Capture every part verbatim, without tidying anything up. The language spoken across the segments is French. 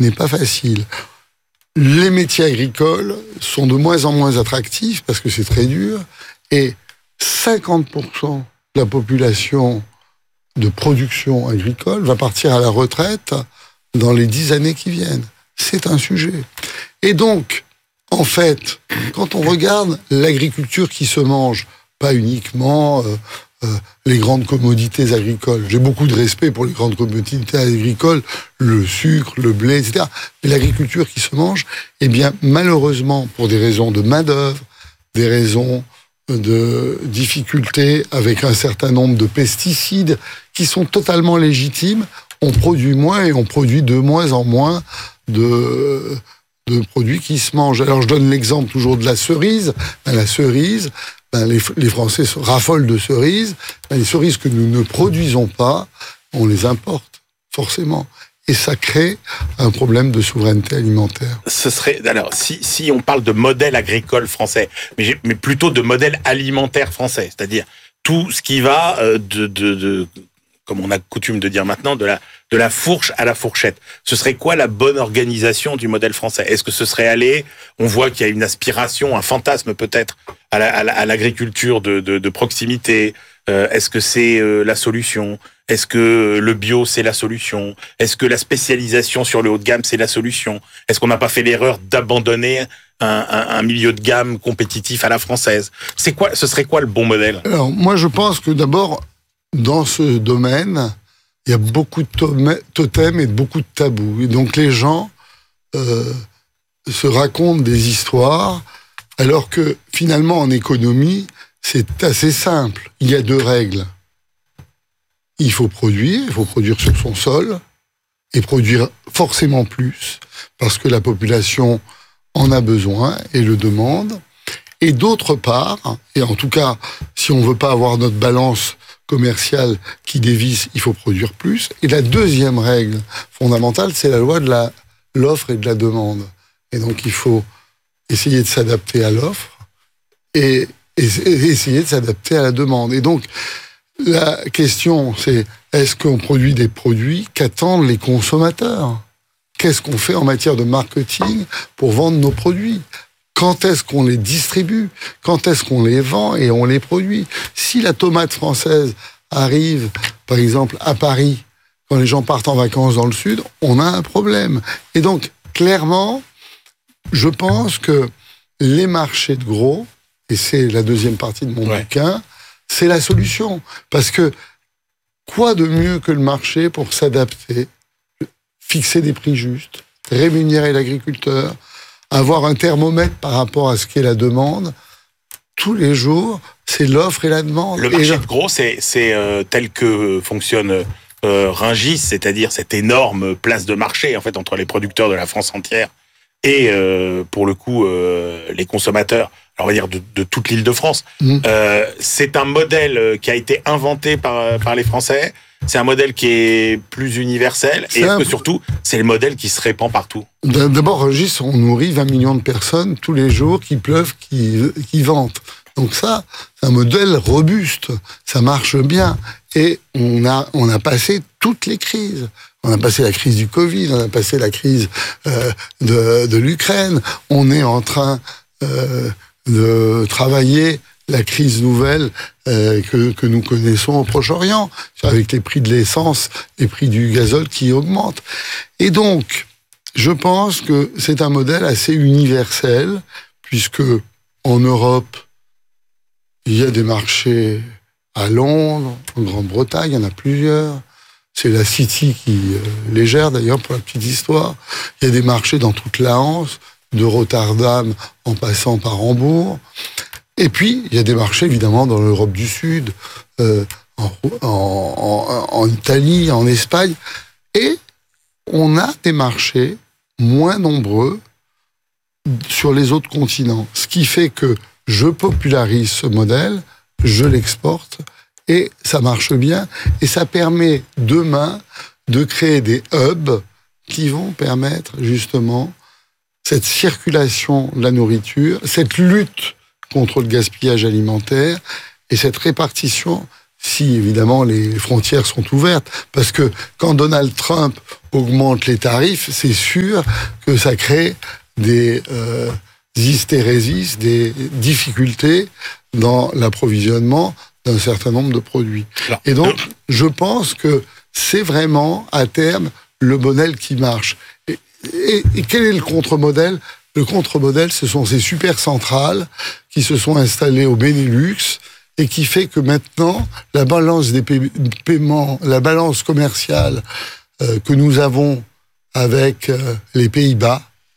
n'est pas facile. Les métiers agricoles sont de moins en moins attractifs parce que c'est très dur, et cinquante pour cent de la population de production agricole va partir à la retraite dans les dix années qui viennent. C'est un sujet. Et donc, en fait, quand on regarde l'agriculture qui se mange, pas uniquement euh, euh, les grandes commodités agricoles. J'ai beaucoup de respect pour les grandes commodités agricoles, le sucre, le blé, et cetera. Mais l'agriculture qui se mange, eh bien, malheureusement, pour des raisons de main-d'œuvre, des raisons de difficultés avec un certain nombre de pesticides qui sont totalement légitimes, on produit moins et on produit de moins en moins de, de produits qui se mangent. Alors je donne l'exemple toujours de la cerise. Ben, la cerise, ben, les, les Français raffolent de cerises. Ben, les cerises que nous ne produisons pas, on les importe, forcément. Et ça crée un problème de souveraineté alimentaire. Ce serait, alors, si, si on parle de modèle agricole français, mais, j'ai, mais plutôt de modèle alimentaire français, c'est-à-dire tout ce qui va euh, de, de, de, comme on a coutume de dire maintenant, de la, de la fourche à la fourchette. Ce serait quoi la bonne organisation du modèle français ? Est-ce que ce serait aller, on voit qu'il y a une aspiration, un fantasme peut-être, à, la, à, la, à l'agriculture de, de, de proximité. Euh, est-ce que c'est euh, la solution ? Est-ce que le bio, c'est la solution ? Est-ce que la spécialisation sur le haut de gamme, c'est la solution ? Est-ce qu'on n'a pas fait l'erreur d'abandonner un, un, un milieu de gamme compétitif à la française ? C'est quoi, ce serait quoi le bon modèle ? Alors, moi, je pense que d'abord, dans ce domaine, il y a beaucoup de totems et beaucoup de tabous. Et donc, les gens euh, se racontent des histoires, alors que, finalement, en économie, c'est assez simple. Il y a deux règles. Il faut produire, il faut produire sur son sol, et produire forcément plus, parce que la population en a besoin et le demande. Et d'autre part, et en tout cas, si on veut pas avoir notre balance commerciale qui dévisse, il faut produire plus. Et la deuxième règle fondamentale, c'est la loi de la, l'offre et de la demande. Et donc, il faut essayer de s'adapter à l'offre et, et, et essayer de s'adapter à la demande. Et donc, la question, c'est est-ce qu'on produit des produits qu'attendent les consommateurs ? Qu'est-ce qu'on fait en matière de marketing pour vendre nos produits ? Quand est-ce qu'on les distribue ? Quand est-ce qu'on les vend et on les produit ? Si la tomate française arrive, par exemple, à Paris, quand les gens partent en vacances dans le Sud, on a un problème. Et donc, clairement, je pense que les marchés de gros, et c'est la deuxième partie de mon ouais. bouquin, c'est la solution. Parce que quoi de mieux que le marché pour s'adapter, fixer des prix justes, rémunérer l'agriculteur, avoir un thermomètre par rapport à ce qu'est la demande. Tous les jours, c'est l'offre et la demande. Le marché de gros, c'est, c'est euh, tel que fonctionne euh, Rungis, c'est-à-dire cette énorme place de marché en fait entre les producteurs de la France entière et euh, pour le coup euh, les consommateurs. Alors on va dire de, de toute l'Île-de-France. Mmh. Euh, c'est un modèle qui a été inventé par par les Français. C'est un modèle qui est plus universel c'est et un... que surtout, c'est le modèle qui se répand partout. D'abord, Rungis, on nourrit vingt millions de personnes tous les jours qui pleuvent, qui, qui vantent. Donc ça, c'est un modèle robuste. Ça marche bien. Et on a, on a passé toutes les crises. On a passé la crise du Covid, on a passé la crise euh, de, de l'Ukraine. On est en train euh, de travailler la crise nouvelle euh, que, que nous connaissons au Proche-Orient, avec les prix de l'essence, les prix du gazole qui augmentent. Et donc, je pense que c'est un modèle assez universel, puisque en Europe, il y a des marchés à Londres, en Grande-Bretagne, il y en a plusieurs. C'est la City qui euh, les gère, d'ailleurs, pour la petite histoire. Il y a des marchés dans toute la Hanse, de Rotterdam en passant par Hambourg. Et puis, il y a des marchés, évidemment, dans l'Europe du Sud, euh, en, en, en, en Italie, en Espagne. Et on a des marchés moins nombreux sur les autres continents. Ce qui fait que je popularise ce modèle, je l'exporte, et ça marche bien. Et ça permet, demain, de créer des hubs qui vont permettre, justement, cette circulation de la nourriture, cette lutte contre le gaspillage alimentaire et cette répartition si évidemment les frontières sont ouvertes. Parce que quand Donald Trump augmente les tarifs, c'est sûr que ça crée des euh, hystérésis, des difficultés dans l'approvisionnement d'un certain nombre de produits. Et donc, je pense que c'est vraiment, à terme, le modèle qui marche. Et, et, et quel est le contre-modèle ? Le contre-modèle, ce sont ces super centrales qui se sont installées au Benelux et qui fait que maintenant, la balance des paie- paiements, la balance commerciale euh, que nous avons avec euh, les Pays-Bas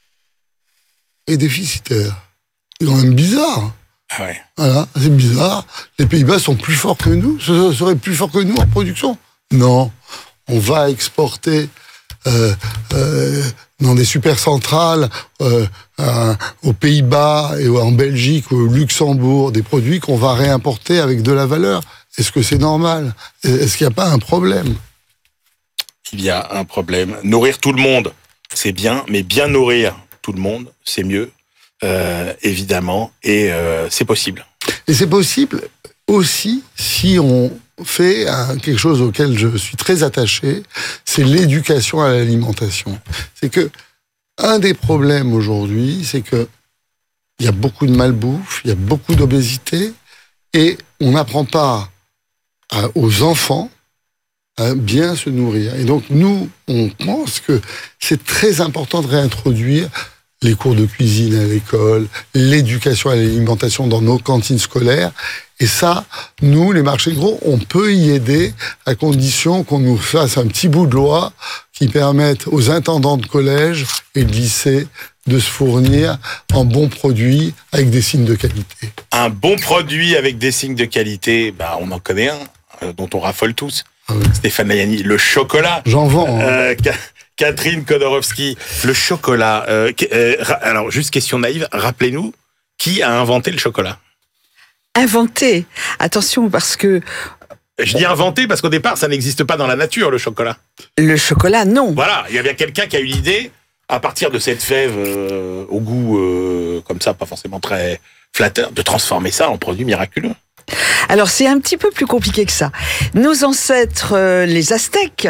est déficitaire. C'est quand même bizarre. Ah ouais. Voilà, c'est bizarre. Les Pays-Bas sont plus forts que nous. Ce serait plus fort que nous en production. Non, on va exporter euh, euh, dans des supercentrales euh, euh, aux Pays-Bas et en Belgique ou au Luxembourg des produits qu'on va réimporter avec de la valeur. Est-ce que c'est normal ? Est-ce qu'il n'y a pas un problème ? Il y a un problème. Nourrir tout le monde, c'est bien, mais bien nourrir tout le monde, c'est mieux. Euh, évidemment, et euh, c'est possible. Et c'est possible aussi si on fait un, quelque chose auquel je suis très attaché, c'est l'éducation à l'alimentation. C'est que un des problèmes aujourd'hui, c'est que il y a beaucoup de malbouffe, il y a beaucoup d'obésité, et on n'apprend pas à, aux enfants à bien se nourrir. Et donc nous, on pense que c'est très important de réintroduire les cours de cuisine à l'école, l'éducation à l'alimentation dans nos cantines scolaires. Et ça, nous, les marchés de gros, on peut y aider à condition qu'on nous fasse un petit bout de loi qui permette aux intendants de collège et de lycée de se fournir en bons produits avec des signes de qualité. Un bon produit avec des signes de qualité, bah, on en connaît un, euh, dont on raffole tous. Ah oui. Stéphane Layani, le chocolat. J'en vends. Euh, hein. Catherine Kodorowski, le chocolat. Euh, euh, alors, juste question naïve, rappelez-nous, qui a inventé le chocolat ? Inventé. Attention, parce que... Je dis inventé parce qu'au départ, ça n'existe pas dans la nature, le chocolat. Le chocolat, non. Voilà, il y a bien quelqu'un qui a eu l'idée, à partir de cette fève euh, au goût euh, comme ça, pas forcément très flatteur, de transformer ça en produit miraculeux. Alors, c'est un petit peu plus compliqué que ça. Nos ancêtres, euh, les Aztèques,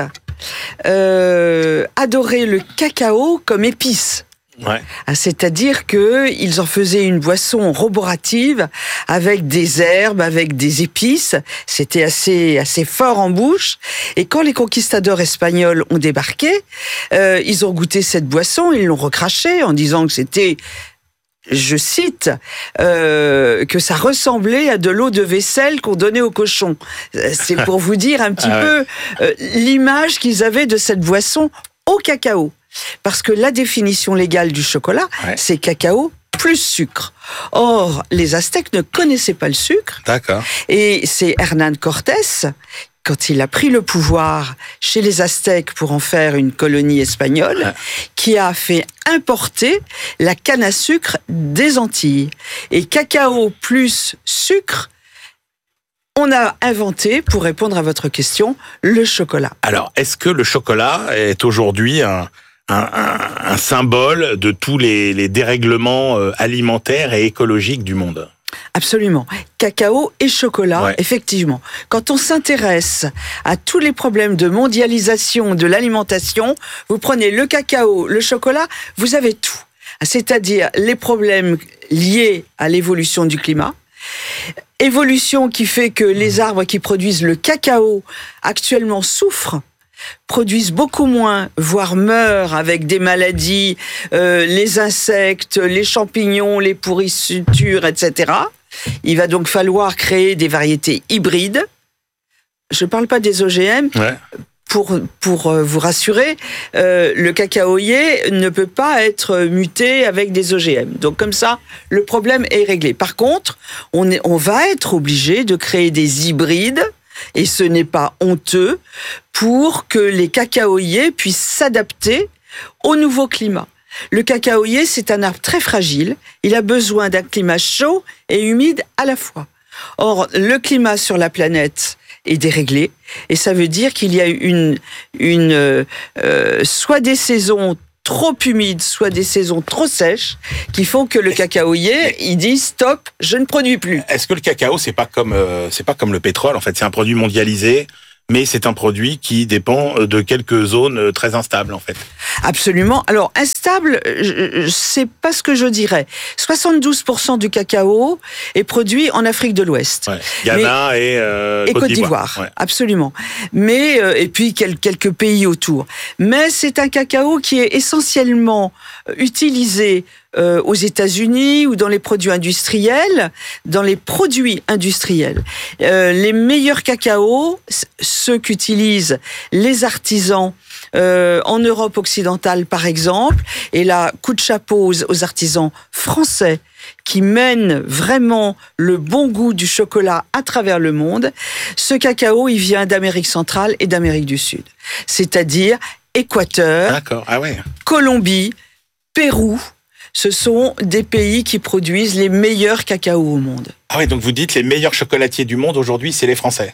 euh, adoraient le cacao comme épice. Ouais. C'est-à-dire que ils en faisaient une boisson roborative avec des herbes, avec des épices. C'était assez assez fort en bouche. Et quand les conquistadors espagnols ont débarqué, euh, ils ont goûté cette boisson, ils l'ont recrachée en disant que c'était, je cite, euh, que ça ressemblait à de l'eau de vaisselle qu'on donnait aux cochons. C'est pour vous dire un petit ah peu ouais. euh, l'image qu'ils avaient de cette boisson au cacao. Parce que la définition légale du chocolat, ouais. c'est cacao plus sucre. Or, les Aztèques ne connaissaient pas le sucre. D'accord. Et c'est Hernán Cortés, quand il a pris le pouvoir chez les Aztèques pour en faire une colonie espagnole, ouais. qui a fait importer la canne à sucre des Antilles. Et cacao plus sucre, on a inventé, pour répondre à votre question, le chocolat. Alors, est-ce que le chocolat est aujourd'hui un... Un, un, un symbole de tous les, les dérèglements euh, alimentaires et écologiques du monde. Absolument. Cacao et chocolat, ouais. effectivement. Quand on s'intéresse à tous les problèmes de mondialisation de l'alimentation, vous prenez le cacao, le chocolat, vous avez tout. C'est-à-dire les problèmes liés à l'évolution du climat, évolution qui fait que les arbres qui produisent le cacao actuellement souffrent, produisent beaucoup moins, voire meurent avec des maladies, euh, les insectes, les champignons, les pourrissures, et cetera. Il va donc falloir créer des variétés hybrides. Je ne parle pas des O G M. Ouais. Pour, pour vous rassurer, euh, le cacaoyer ne peut pas être muté avec des O G M. Donc comme ça, le problème est réglé. Par contre, on, est, on va être obligé de créer des hybrides, et ce n'est pas honteux, pour que les cacaoyers puissent s'adapter au nouveau climat. Le cacaoyer, c'est un arbre très fragile. Il a besoin d'un climat chaud et humide à la fois. Or, le climat sur la planète est déréglé, et ça veut dire qu'il y a une, une euh, soit des saisons trop humides, soit des saisons trop sèches, qui font que le cacaoyer, il dit stop, je ne produis plus. Est-ce que le cacao, c'est pas comme euh, c'est pas comme le pétrole, en fait, c'est un produit mondialisé, mais c'est un produit qui dépend de quelques zones très instables, en fait. Absolument. Alors, instable, c'est pas ce que je dirais. soixante-douze pour cent du cacao est produit en Afrique de l'Ouest. Ouais. Ghana mais, et, euh, et Côte, Côte d'Ivoire. d'Ivoire. Ouais. Absolument. Mais, euh, et puis quel, quelques pays autour. Mais c'est un cacao qui est essentiellement utilisé euh, aux États-Unis ou dans les produits industriels, dans les produits industriels. Euh, les meilleurs cacaos, ceux qu'utilisent les artisans euh, en Europe occidentale, par exemple, et là, coup de chapeau aux, aux artisans français qui mènent vraiment le bon goût du chocolat à travers le monde. Ce cacao, il vient d'Amérique centrale et d'Amérique du Sud. C'est-à-dire Équateur, D'accord. Ah ouais. Colombie, Pérou. Ce sont des pays qui produisent les meilleurs cacaos au monde. Ah ouais, donc vous dites les meilleurs chocolatiers du monde aujourd'hui, c'est les Français.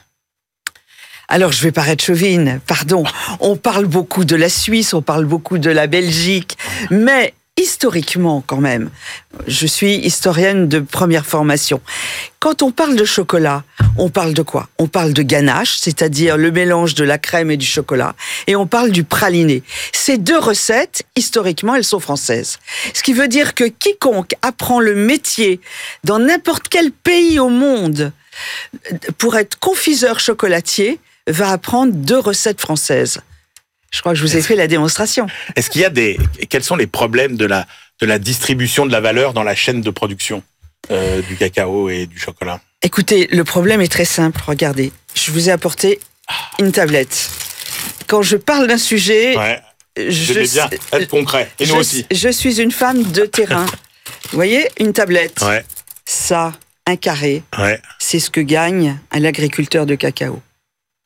Alors, je vais paraître chauvine, pardon. On parle beaucoup de la Suisse, on parle beaucoup de la Belgique, mais historiquement quand même, je suis historienne de première formation. Quand on parle de chocolat, on parle de quoi? On parle de ganache, c'est-à-dire le mélange de la crème et du chocolat, et on parle du praliné. Ces deux recettes, historiquement, elles sont françaises. Ce qui veut dire que quiconque apprend le métier dans n'importe quel pays au monde pour être confiseur chocolatier va apprendre deux recettes françaises. Je crois que je vous ai fait la démonstration. Est-ce qu'il y a des... Quels sont les problèmes de la, de la distribution de la valeur dans la chaîne de production euh, du cacao et du chocolat? Écoutez, le problème est très simple. Regardez, je vous ai apporté une tablette. Quand je parle d'un sujet... Ouais, je vais bien être concret. Et nous je, aussi. Je suis une femme de terrain. Vous voyez, une tablette. Ouais. Ça, un carré. Ouais. C'est ce que gagne un agriculteur de cacao. D'accord ?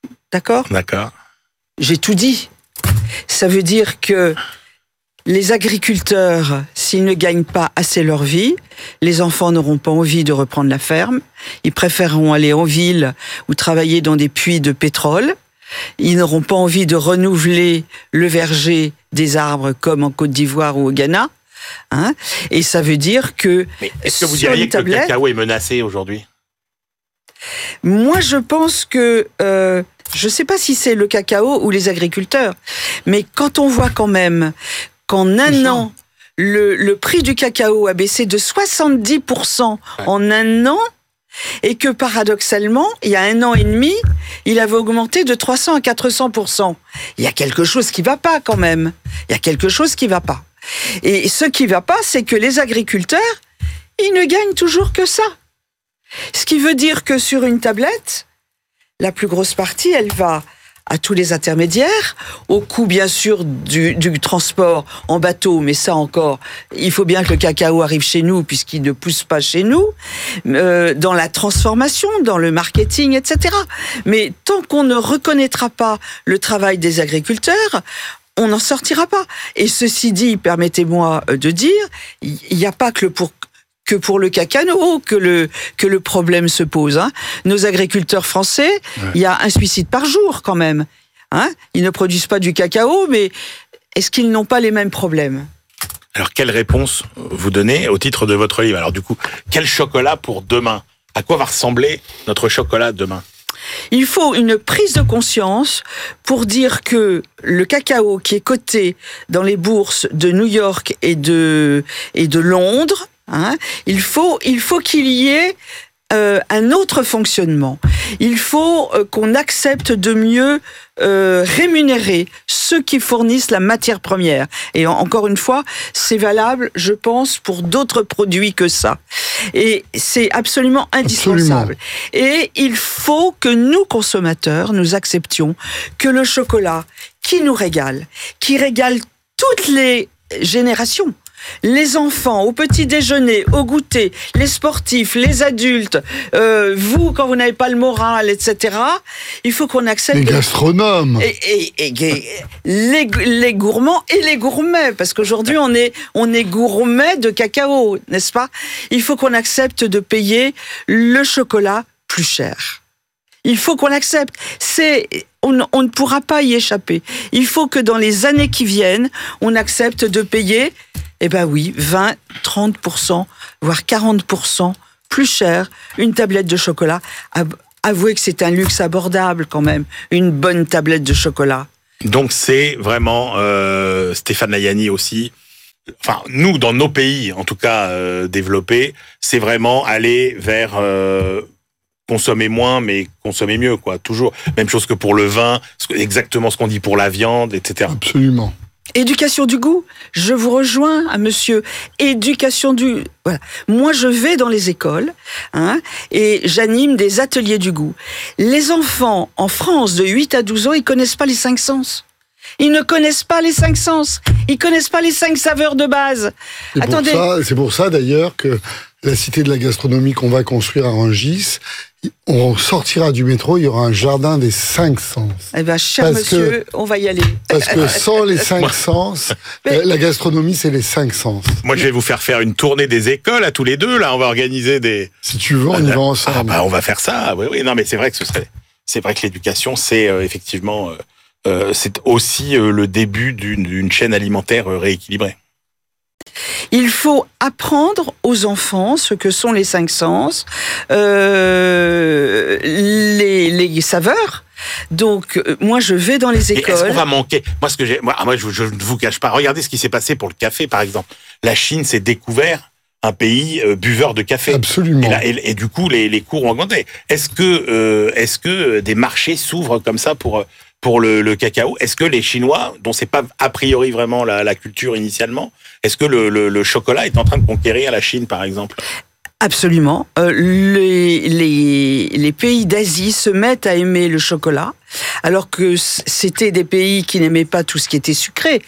D'accord. J'ai tout dit. Ça veut dire que les agriculteurs, s'ils ne gagnent pas assez leur vie, les enfants n'auront pas envie de reprendre la ferme. Ils préféreront aller en ville ou travailler dans des puits de pétrole. Ils n'auront pas envie de renouveler le verger des arbres comme en Côte d'Ivoire ou au Ghana. Hein ? Et ça veut dire que... Mais est-ce que vous diriez que le cacao est menacé aujourd'hui ? Moi, je pense que... Euh, je ne sais pas si c'est le cacao ou les agriculteurs, mais quand on voit quand même qu'en un an, le, le prix du cacao a baissé de soixante-dix pour cent en un an, et que paradoxalement, il y a un an et demi, il avait augmenté de trois cents à quatre cents pour cent. Il y a quelque chose qui ne va pas quand même. Il y a quelque chose qui ne va pas. Et ce qui ne va pas, c'est que les agriculteurs, ils ne gagnent toujours que ça. Ce qui veut dire que sur une tablette, la plus grosse partie, elle va à tous les intermédiaires, au coût bien sûr du, du transport en bateau, mais ça encore, il faut bien que le cacao arrive chez nous puisqu'il ne pousse pas chez nous, euh, dans la transformation, dans le marketing, et cetera. Mais tant qu'on ne reconnaîtra pas le travail des agriculteurs, on n'en sortira pas. Et ceci dit, permettez-moi de dire, il n'y a pas que le pour que pour le cacao que le que le problème se pose. Hein. Nos agriculteurs français, ouais. Il y a un suicide par jour quand même. Hein. Ils ne produisent pas du cacao, mais est-ce qu'ils n'ont pas les mêmes problèmes ? Alors, quelle réponse vous donnez au titre de votre livre ? Alors du coup, quel chocolat pour demain ? À quoi va ressembler notre chocolat demain ? Il faut une prise de conscience pour dire que le cacao qui est coté dans les bourses de New York et de et de Londres, Hein, il faut, il faut qu'il y ait euh, un autre fonctionnement. Il faut euh, qu'on accepte de mieux euh, rémunérer ceux qui fournissent la matière première. Et en, encore une fois, c'est valable, je pense, pour d'autres produits que ça. Et c'est absolument indispensable. Absolument. Et il faut que nous, consommateurs, nous acceptions que le chocolat qui nous régale, qui régale toutes les générations, les enfants, au petit déjeuner, au goûter, les sportifs, les adultes, euh, vous, quand vous n'avez pas le moral, et cetera, il faut qu'on accepte... Les gastronomes et, et, et, et les, les gourmands et les gourmets, parce qu'aujourd'hui, on est, on est gourmet de cacao, n'est-ce pas ? Il faut qu'on accepte de payer le chocolat plus cher. Il faut qu'on l'accepte. C'est, on, on ne pourra pas y échapper. Il faut que dans les années qui viennent, on accepte de payer, eh ben oui, vingt, trente pour cent, voire quarante pour cent plus cher une tablette de chocolat. Avouez que c'est un luxe abordable quand même, une bonne tablette de chocolat. Donc c'est vraiment euh, Stéphane Layani aussi. Enfin, nous, dans nos pays, en tout cas euh, développés, c'est vraiment aller vers euh, consommer moins, mais consommer mieux, quoi. Toujours même chose que pour le vin, exactement ce qu'on dit pour la viande, et cetera. Absolument. Éducation du goût, je vous rejoins à monsieur. Éducation du... Voilà. Moi, je vais dans les écoles hein, et j'anime des ateliers du goût. Les enfants en France de huit à douze ans, ils connaissent pas les cinq sens. Ils ne connaissent pas les cinq sens. Ils connaissent pas les cinq saveurs de base. C'est Attendez. Pour ça, c'est pour ça d'ailleurs que la cité de la gastronomie qu'on va construire à Rungis, on sortira du métro, il y aura un jardin des cinq sens. Eh ben, cher parce monsieur, que, on va y aller. Parce que sans les cinq sens, Mais... la gastronomie, c'est les cinq sens. Moi, je vais vous faire faire une tournée des écoles à tous les deux. Là, on va organiser des... Si tu veux, on y va ensemble. Ah, bah, on va faire ça. Oui, oui. Non, mais c'est vrai que ce serait... C'est vrai que l'éducation, c'est euh, effectivement... Euh, euh, c'est aussi euh, le début d'une, d'une chaîne alimentaire euh, rééquilibrée. Il faut apprendre aux enfants ce que sont les cinq sens, euh, les, les saveurs. Donc, euh, moi, je vais dans les écoles. Et est-ce qu'on va manquer ? Moi, ce que j'ai, moi, moi, je, je ne vous cache pas. Regardez ce qui s'est passé pour le café, par exemple. La Chine s'est découvert un pays euh, buveur de café. Absolument. Et, là, et, et du coup, les, les cours ont augmenté. Est-ce que, euh, est-ce que des marchés s'ouvrent comme ça pour pour le, le cacao ? Est-ce que les Chinois, dont c'est pas a priori vraiment la, la culture initialement, est-ce que le, le, le chocolat est en train de conquérir la Chine, par exemple ? Absolument. Euh, les, les, les pays d'Asie se mettent à aimer le chocolat, alors que c'était des pays qui n'aimaient pas tout ce qui était sucré.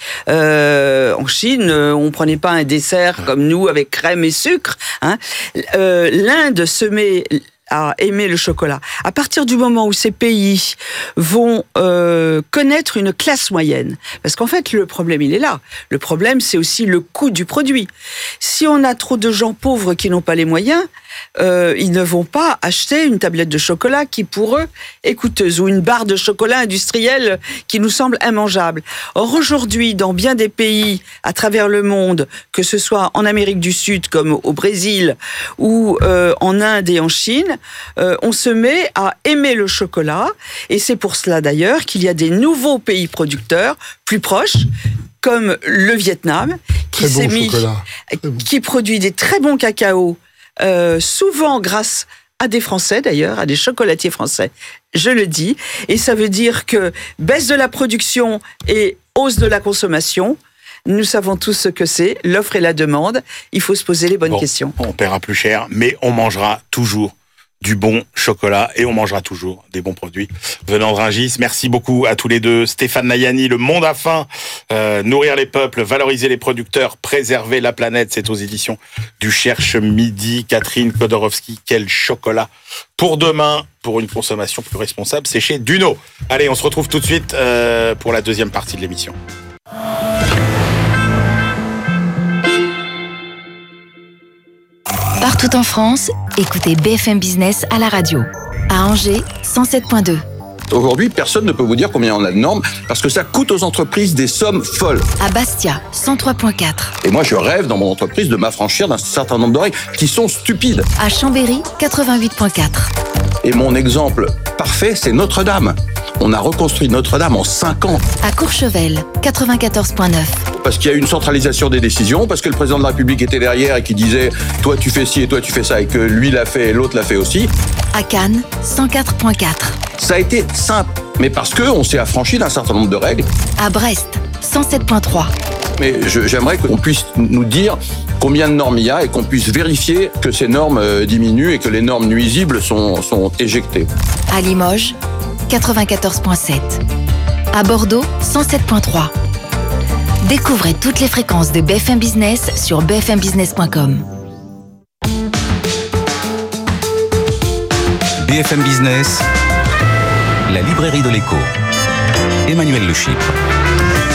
Euh, en Chine, on prenait pas un dessert comme nous avec crème et sucre. Hein. Euh, L'Inde se met à aimer le chocolat. À partir du moment où ces pays vont euh, connaître une classe moyenne, parce qu'en fait, le problème, il est là. Le problème, c'est aussi le coût du produit. Si on a trop de gens pauvres qui n'ont pas les moyens, euh, ils ne vont pas acheter une tablette de chocolat qui, pour eux, est coûteuse, ou une barre de chocolat industriel qui nous semble immangeable. Or, aujourd'hui, dans bien des pays à travers le monde, que ce soit en Amérique du Sud, comme au Brésil, ou euh, en Inde et en Chine, Euh, on se met à aimer le chocolat, et c'est pour cela d'ailleurs qu'il y a des nouveaux pays producteurs plus proches, comme le Vietnam, qui très s'est bon mis, chocolat. qui produit des très bons cacaos, euh, souvent grâce à des Français d'ailleurs, à des chocolatiers français, je le dis, et ça veut dire que baisse de la production et hausse de la consommation. Nous savons tous ce que c'est, l'offre et la demande. Il faut se poser les bonnes bon, questions. On paiera plus cher, mais on mangera toujours du bon chocolat et on mangera toujours des bons produits venant de Rungis. Merci beaucoup à tous les deux. Stéphane Layani, Le Monde a faim, euh, nourrir les peuples, valoriser les producteurs, préserver la planète, c'est aux éditions du Cherche Midi. Catherine Kodorowski, quel chocolat pour demain, pour une consommation plus responsable, c'est chez Duno. Allez, on se retrouve tout de suite euh, pour la deuxième partie de l'émission. Partout en France, écoutez B F M Business à la radio. À Angers, cent sept virgule deux. Aujourd'hui, personne ne peut vous dire combien on a de normes parce que ça coûte aux entreprises des sommes folles. À Bastia, cent trois virgule quatre. Et moi, je rêve dans mon entreprise de m'affranchir d'un certain nombre de règles qui sont stupides. À Chambéry, quatre-vingt-huit virgule quatre. Et mon exemple parfait, c'est Notre-Dame. On a reconstruit Notre-Dame en cinq ans. À Courchevel, quatre-vingt-quatorze virgule neuf. Parce qu'il y a eu une centralisation des décisions, parce que le président de la République était derrière et qui disait « toi tu fais ci et toi tu fais ça » et que lui l'a fait et l'autre l'a fait aussi. À Cannes, cent quatre virgule quatre. Ça a été simple, mais parce qu'on s'est affranchi d'un certain nombre de règles. À Brest, cent sept virgule trois. Mais je, j'aimerais qu'on puisse nous dire combien de normes il y a et qu'on puisse vérifier que ces normes euh, diminuent et que les normes nuisibles sont, sont éjectées. À Limoges, quatre-vingt-quatorze virgule sept. À Bordeaux, cent sept virgule trois. Découvrez toutes les fréquences de B F M Business sur b f m business point com. B F M Business, la librairie de l'écho. Emmanuel Le Chypre.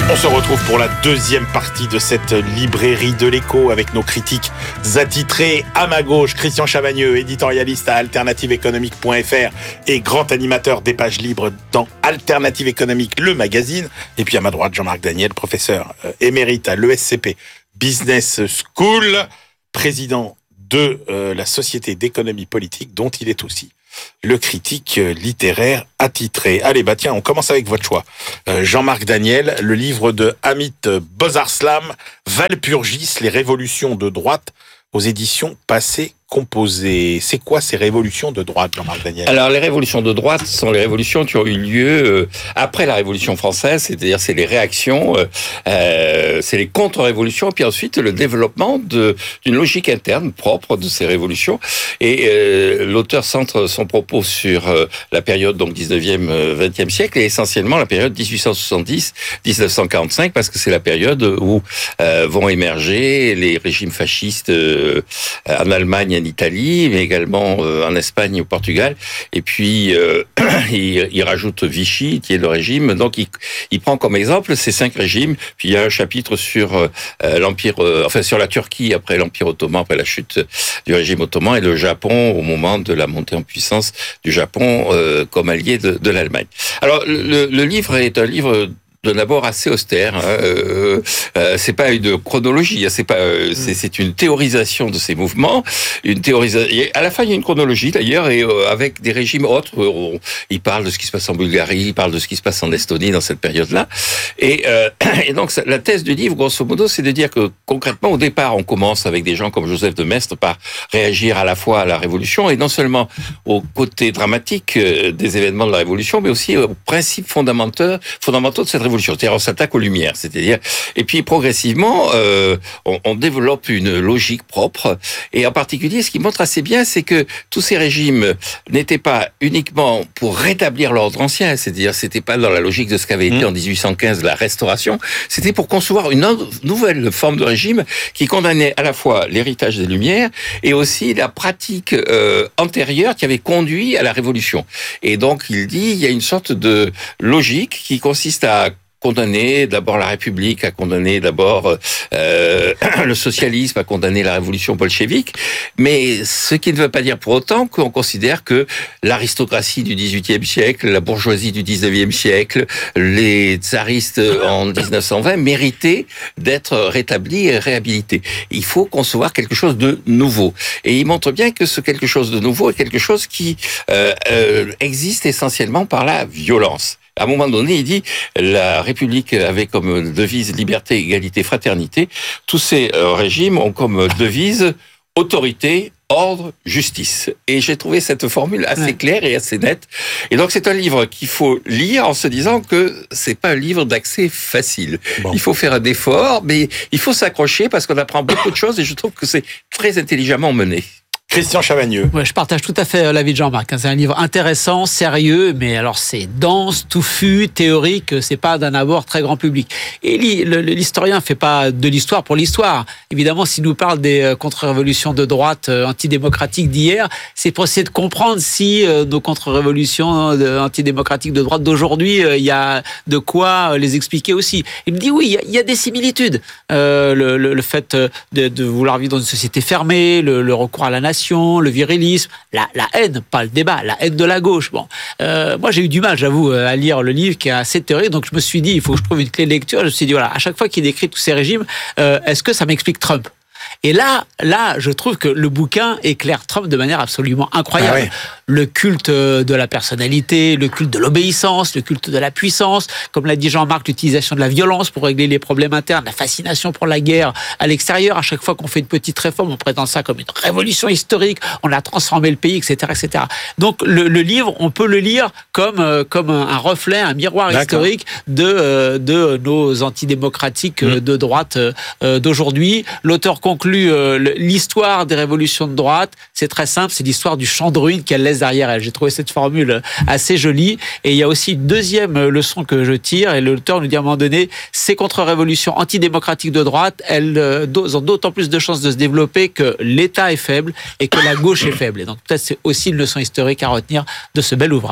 On se retrouve pour la deuxième partie de cette librairie de l'écho avec nos critiques attitrés. À ma gauche, Christian Chavagneux, éditorialiste à alternative économique point f r et grand animateur des pages libres dans Alternative économique, le magazine. Et puis à ma droite, Jean-Marc Daniel, professeur émérite à l'E S C P Business School, président de euh, la Société d'économie politique, dont il est aussi le critique littéraire attitré. Allez, bah tiens, on commence avec votre choix. Euh, Jean-Marc Daniel, le livre de Amit Bozarslam, Walpurgis, les révolutions de droite, aux éditions Passé Composé. C'est quoi ces révolutions de droite, Jean-Marc Daniel ? Alors, les révolutions de droite sont les révolutions qui ont eu lieu euh, après la Révolution française, c'est-à-dire c'est les réactions, euh, euh, c'est les contre-révolutions, puis ensuite le développement de, d'une logique interne propre de ces révolutions. Et euh, l'auteur centre son propos sur euh, la période donc dix-neuvième, vingtième siècle, et essentiellement la période dix-huit cent soixante-dix à dix-neuf cent quarante-cinq, parce que c'est la période où euh, vont émerger les régimes fascistes euh, en Allemagne, en Italie, mais également euh, en Espagne et au Portugal. Et puis, euh, il, il rajoute Vichy, qui est le régime. Donc, il, il prend comme exemple ces cinq régimes. Puis, il y a un chapitre sur euh, l'Empire, euh, enfin, sur la Turquie après l'Empire ottoman, après la chute du régime ottoman, et le Japon au moment de la montée en puissance du Japon euh, comme allié de, de l'Allemagne. Alors, le, le livre est un livre d'un abord assez austère. Hein. Euh, euh, c'est pas une chronologie, hein. c'est pas, euh, c'est, c'est une théorisation de ces mouvements, une théorisation. À la fin, il y a une chronologie d'ailleurs, et euh, avec des régimes autres. Euh, il parle de ce qui se passe en Bulgarie, il parle de ce qui se passe en Estonie dans cette période-là. Et, euh, et donc, la thèse du livre, grosso modo, c'est de dire que concrètement, au départ, on commence avec des gens comme Joseph de Maistre par réagir à la fois à la Révolution et non seulement au côté dramatique des événements de la Révolution, mais aussi aux principes fondamentaux, fondamentaux de cette Révolution. C'est-à-dire, on s'attaque aux Lumières. C'est-à-dire, et puis progressivement, euh, on, on développe une logique propre. Et en particulier, ce qui montre assez bien, c'est que tous ces régimes n'étaient pas uniquement pour rétablir l'ordre ancien. C'est-à-dire, c'était pas dans la logique de ce qu'avait été mmh. en dix-huit cent quinze la Restauration. C'était pour concevoir une autre, nouvelle forme de régime qui condamnait à la fois l'héritage des Lumières et aussi la pratique euh, antérieure qui avait conduit à la Révolution. Et donc, il dit, il y a une sorte de logique qui consiste à condamner d'abord la République, à condamner d'abord euh, le socialisme, à condamner la révolution bolchevique, mais ce qui ne veut pas dire pour autant qu'on considère que l'aristocratie du dix-huitième siècle, la bourgeoisie du dix-neuvième siècle, les tsaristes en dix-neuf cent vingt méritaient d'être rétablis et réhabilités. Il faut concevoir quelque chose de nouveau. Et il montre bien que ce quelque chose de nouveau est quelque chose qui euh, euh, existe essentiellement par la violence. À un moment donné, il dit la République avait comme devise liberté, égalité, fraternité. Tous ces euh, régimes ont comme devise autorité, ordre, justice. Et j'ai trouvé cette formule assez ouais. claire et assez nette. Et donc, c'est un livre qu'il faut lire en se disant que c'est pas un livre d'accès facile. Bon. Il faut faire un effort, mais il faut s'accrocher parce qu'on apprend beaucoup de choses et je trouve que c'est très intelligemment mené. Christian Chavagneux. Ouais, je partage tout à fait l'avis de Jean-Marc. C'est un livre intéressant, sérieux, mais alors c'est dense, touffu, théorique, c'est pas d'un abord très grand public. Et l'historien fait pas de l'histoire pour l'histoire. Évidemment, s'il nous parle des contre-révolutions de droite antidémocratiques d'hier, c'est pour essayer de comprendre si nos contre-révolutions antidémocratiques de droite d'aujourd'hui, il y a de quoi les expliquer aussi. Il me dit oui, il y a des similitudes. Euh, le, le, le fait de, de vouloir vivre dans une société fermée, le, le recours à la nation, le virilisme, la, la haine, pas le débat, la haine de la gauche. Bon, euh, moi j'ai eu du mal, j'avoue, à lire le livre qui est assez théorique, donc je me suis dit, il faut que je trouve une clé de lecture. Je me suis dit, voilà, à chaque fois qu'il décrit tous ces régimes, euh, est-ce que ça m'explique Trump ? Et là, là, je trouve que le bouquin éclaire Trump de manière absolument incroyable. Ah ouais. Le culte de la personnalité, le culte de l'obéissance, le culte de la puissance, comme l'a dit Jean-Marc, l'utilisation de la violence pour régler les problèmes internes, la fascination pour la guerre à l'extérieur. À chaque fois qu'on fait une petite réforme, on présente ça comme une révolution historique, on a transformé le pays, et cetera, et cetera. Donc le, le livre, on peut le lire comme comme un, un reflet, un miroir D'accord. historique de de nos antidémocratiques mmh. de droite d'aujourd'hui. L'auteur conclut euh, l'histoire des révolutions de droite, c'est très simple, c'est l'histoire du champ de ruines qu'elle laisse derrière elle. J'ai trouvé cette formule assez jolie. Et il y a aussi une deuxième leçon que je tire, et l'auteur nous dit à un moment donné, ces contre-révolutions antidémocratiques de droite, elles ont d'autant plus de chances de se développer que l'État est faible et que la gauche est faible. Et donc peut-être c'est aussi une leçon historique à retenir de ce bel ouvrage.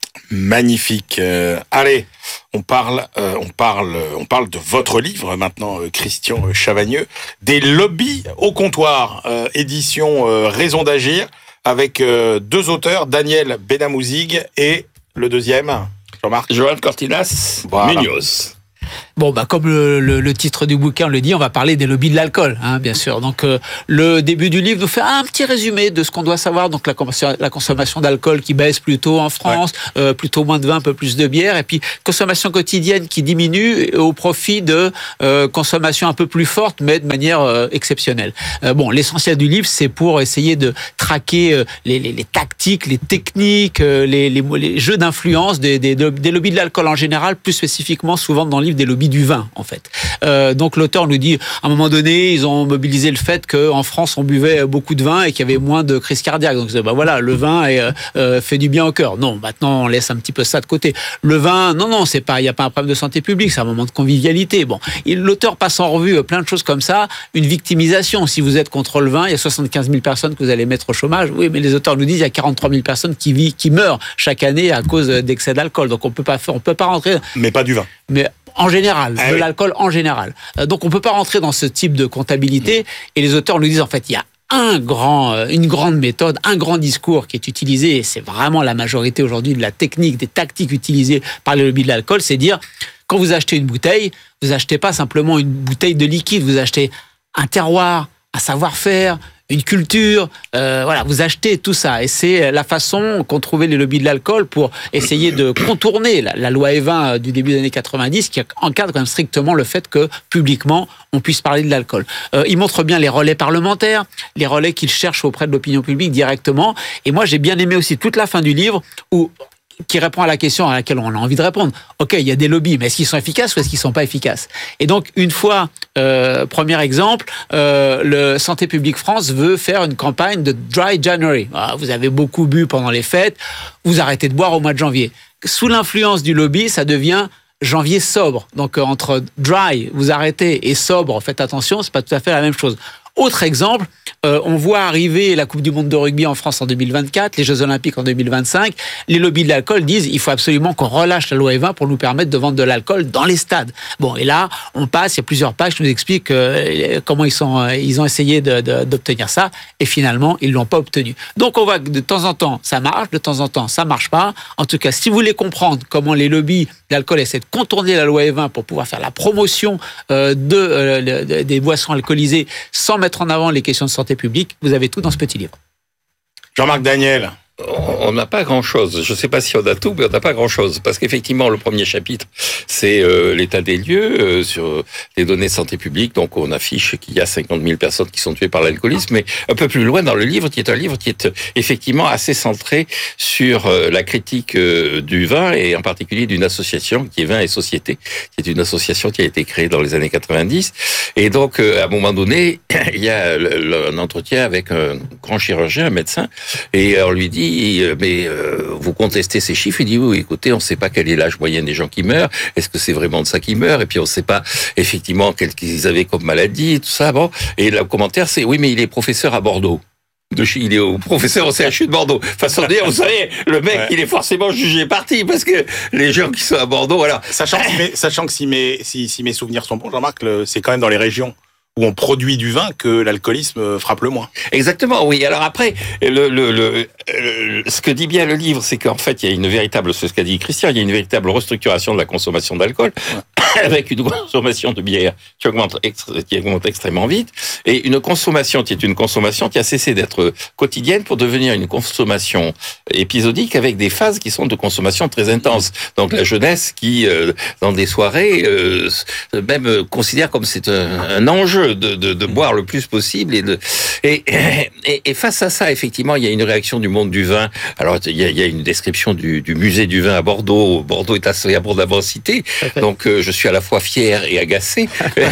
Magnifique. Euh, allez, on parle, euh, on parle, on parle de votre livre maintenant, euh, Christian Chavagneux, des lobbies au comptoir, euh, édition euh, Raison d'agir, avec euh, deux auteurs, Daniel Benamouzig et le deuxième, Jean-Marc. Joan Cortinas Voilà. Munoz. Bon, bah, comme le, le, le titre du bouquin le dit, on va parler des lobbies de l'alcool, hein, bien sûr. Donc, euh, le début du livre nous fait un petit résumé de ce qu'on doit savoir. Donc, la, la consommation d'alcool qui baisse plutôt en France, ouais. euh, plutôt moins de vin, un peu plus de bière, et puis consommation quotidienne qui diminue au profit de euh, consommation un peu plus forte, mais de manière euh, exceptionnelle. Euh, bon, l'essentiel du livre, c'est pour essayer de traquer euh, les, les, les tactiques, les techniques, euh, les, les, les jeux d'influence des, des, des lobbies de l'alcool en général, plus spécifiquement souvent dans le livre des lobbies du vin, en fait. Euh, donc l'auteur nous dit, à un moment donné, ils ont mobilisé le fait qu'en France, on buvait beaucoup de vin et qu'il y avait moins de crises cardiaques. Donc bah voilà, le vin est, euh, fait du bien au cœur. Non, maintenant, on laisse un petit peu ça de côté. Le vin, non, non, c'est pas, il n'y a pas un problème de santé publique, c'est un moment de convivialité. Bon, l'auteur passe en revue plein de choses comme ça, une victimisation. Si vous êtes contre le vin, il y a soixante-quinze mille personnes que vous allez mettre au chômage. Oui, mais les auteurs nous disent, il y a quarante-trois mille personnes qui vivent, qui meurent chaque année à cause d'excès d'alcool. Donc on peut pas faire, on peut pas rentrer. Mais pas du vin. Mais en général, ah de oui. l'alcool en général. Donc on peut pas rentrer dans ce type de comptabilité. Mmh. Et les auteurs nous disent en fait, il y a un grand, une grande méthode, un grand discours qui est utilisé, et c'est vraiment la majorité aujourd'hui de la technique, des tactiques utilisées par les lobbies de l'alcool, c'est dire, quand vous achetez une bouteille, vous achetez pas simplement une bouteille de liquide, vous achetez un terroir, un savoir-faire, une culture, euh, voilà, vous achetez tout ça. Et c'est la façon qu'ont trouvé les lobbies de l'alcool pour essayer de contourner la, la loi Evin du début des années quatre-vingt-dix, qui encadre quand même strictement le fait que, publiquement, on puisse parler de l'alcool. Euh, il montre bien les relais parlementaires, les relais qu'ils cherchent auprès de l'opinion publique directement. Et moi, j'ai bien aimé aussi toute la fin du livre où qui répond à la question à laquelle on a envie de répondre. Ok, il y a des lobbies, mais est-ce qu'ils sont efficaces ou est-ce qu'ils sont pas efficaces? Et donc, une fois, euh, premier exemple, euh, le Santé publique France veut faire une campagne de Dry January. Ah, vous avez beaucoup bu pendant les fêtes, vous arrêtez de boire au mois de janvier. Sous l'influence du lobby, ça devient janvier sobre. Donc, euh, entre dry, vous arrêtez, et sobre, faites attention, c'est pas tout à fait la même chose. Autre exemple, euh, on voit arriver la Coupe du Monde de rugby en France en deux mille vingt-quatre, les Jeux Olympiques en deux mille vingt-cinq. Les lobbies de l'alcool disent il faut absolument qu'on relâche la loi Evin pour nous permettre de vendre de l'alcool dans les stades. Bon, et là, on passe, il y a plusieurs pages qui nous expliquent euh, comment ils, sont, euh, ils ont essayé de, de, d'obtenir ça, et finalement, ils ne l'ont pas obtenu. Donc, on voit que de temps en temps, ça marche, de temps en temps, ça ne marche pas. En tout cas, si vous voulez comprendre comment les lobbies de l'alcool essaient de contourner la loi Evin pour pouvoir faire la promotion euh, de, euh, de, des boissons alcoolisées sans mettre en avant les questions de santé publique, vous avez tout dans ce petit livre. Jean-Marc Daniel. On n'a pas grand-chose. Je ne sais pas si on a tout, mais on n'a pas grand-chose. Parce qu'effectivement, le premier chapitre, c'est euh, l'état des lieux euh, sur les données de santé publique. Donc, on affiche qu'il y a cinquante mille personnes qui sont tuées par l'alcoolisme. Mais un peu plus loin dans le livre, qui est un livre qui est effectivement assez centré sur euh, la critique euh, du vin, et en particulier d'une association qui est Vin et Société, qui est une association qui a été créée dans les années quatre-vingt-dix. Et donc, euh, à un moment donné, il y a le, le, un entretien avec un grand chirurgien, un médecin, et on lui dit mais euh, vous contestez ces chiffres? Il dit oui, écoutez, on ne sait pas quel est l'âge moyen des gens qui meurent. Est-ce que c'est vraiment de ça qu'ils meurent? Et puis on ne sait pas effectivement quel qu'ils avaient comme maladie, et tout ça. Bon, et le commentaire c'est oui, mais il est professeur à Bordeaux. De chez, il est au professeur au C H U de Bordeaux. Façon de dire, vous savez, le mec, ouais. il est forcément jugé parti parce que les gens qui sont à Bordeaux, voilà. Sachant, que, sachant que si mes, si, si mes souvenirs sont bons, Jean-Marc, le, c'est quand même dans les régions où on produit du vin que l'alcoolisme frappe le moins. Exactement, oui. Alors après, le, le, le, le, ce que dit bien le livre, c'est qu'en fait, il y a une véritable, c'est ce qu'a dit Christian, il y a une véritable restructuration de la consommation d'alcool, ouais. avec une consommation de bière qui augmente, qui augmente extrêmement vite, et une consommation qui est une consommation qui a cessé d'être quotidienne pour devenir une consommation épisodique avec des phases qui sont de consommation très intense. Donc la jeunesse qui, euh, dans des soirées, euh, même considère comme c'est un, un enjeu De, de, de boire le plus possible et, de, et, et, et face à ça, effectivement, il y a une réaction du monde du vin. Alors, il y a, il y a une description du, du musée du vin à Bordeaux. Bordeaux est assez abondamment cité, donc euh, je suis à la fois fier et agacé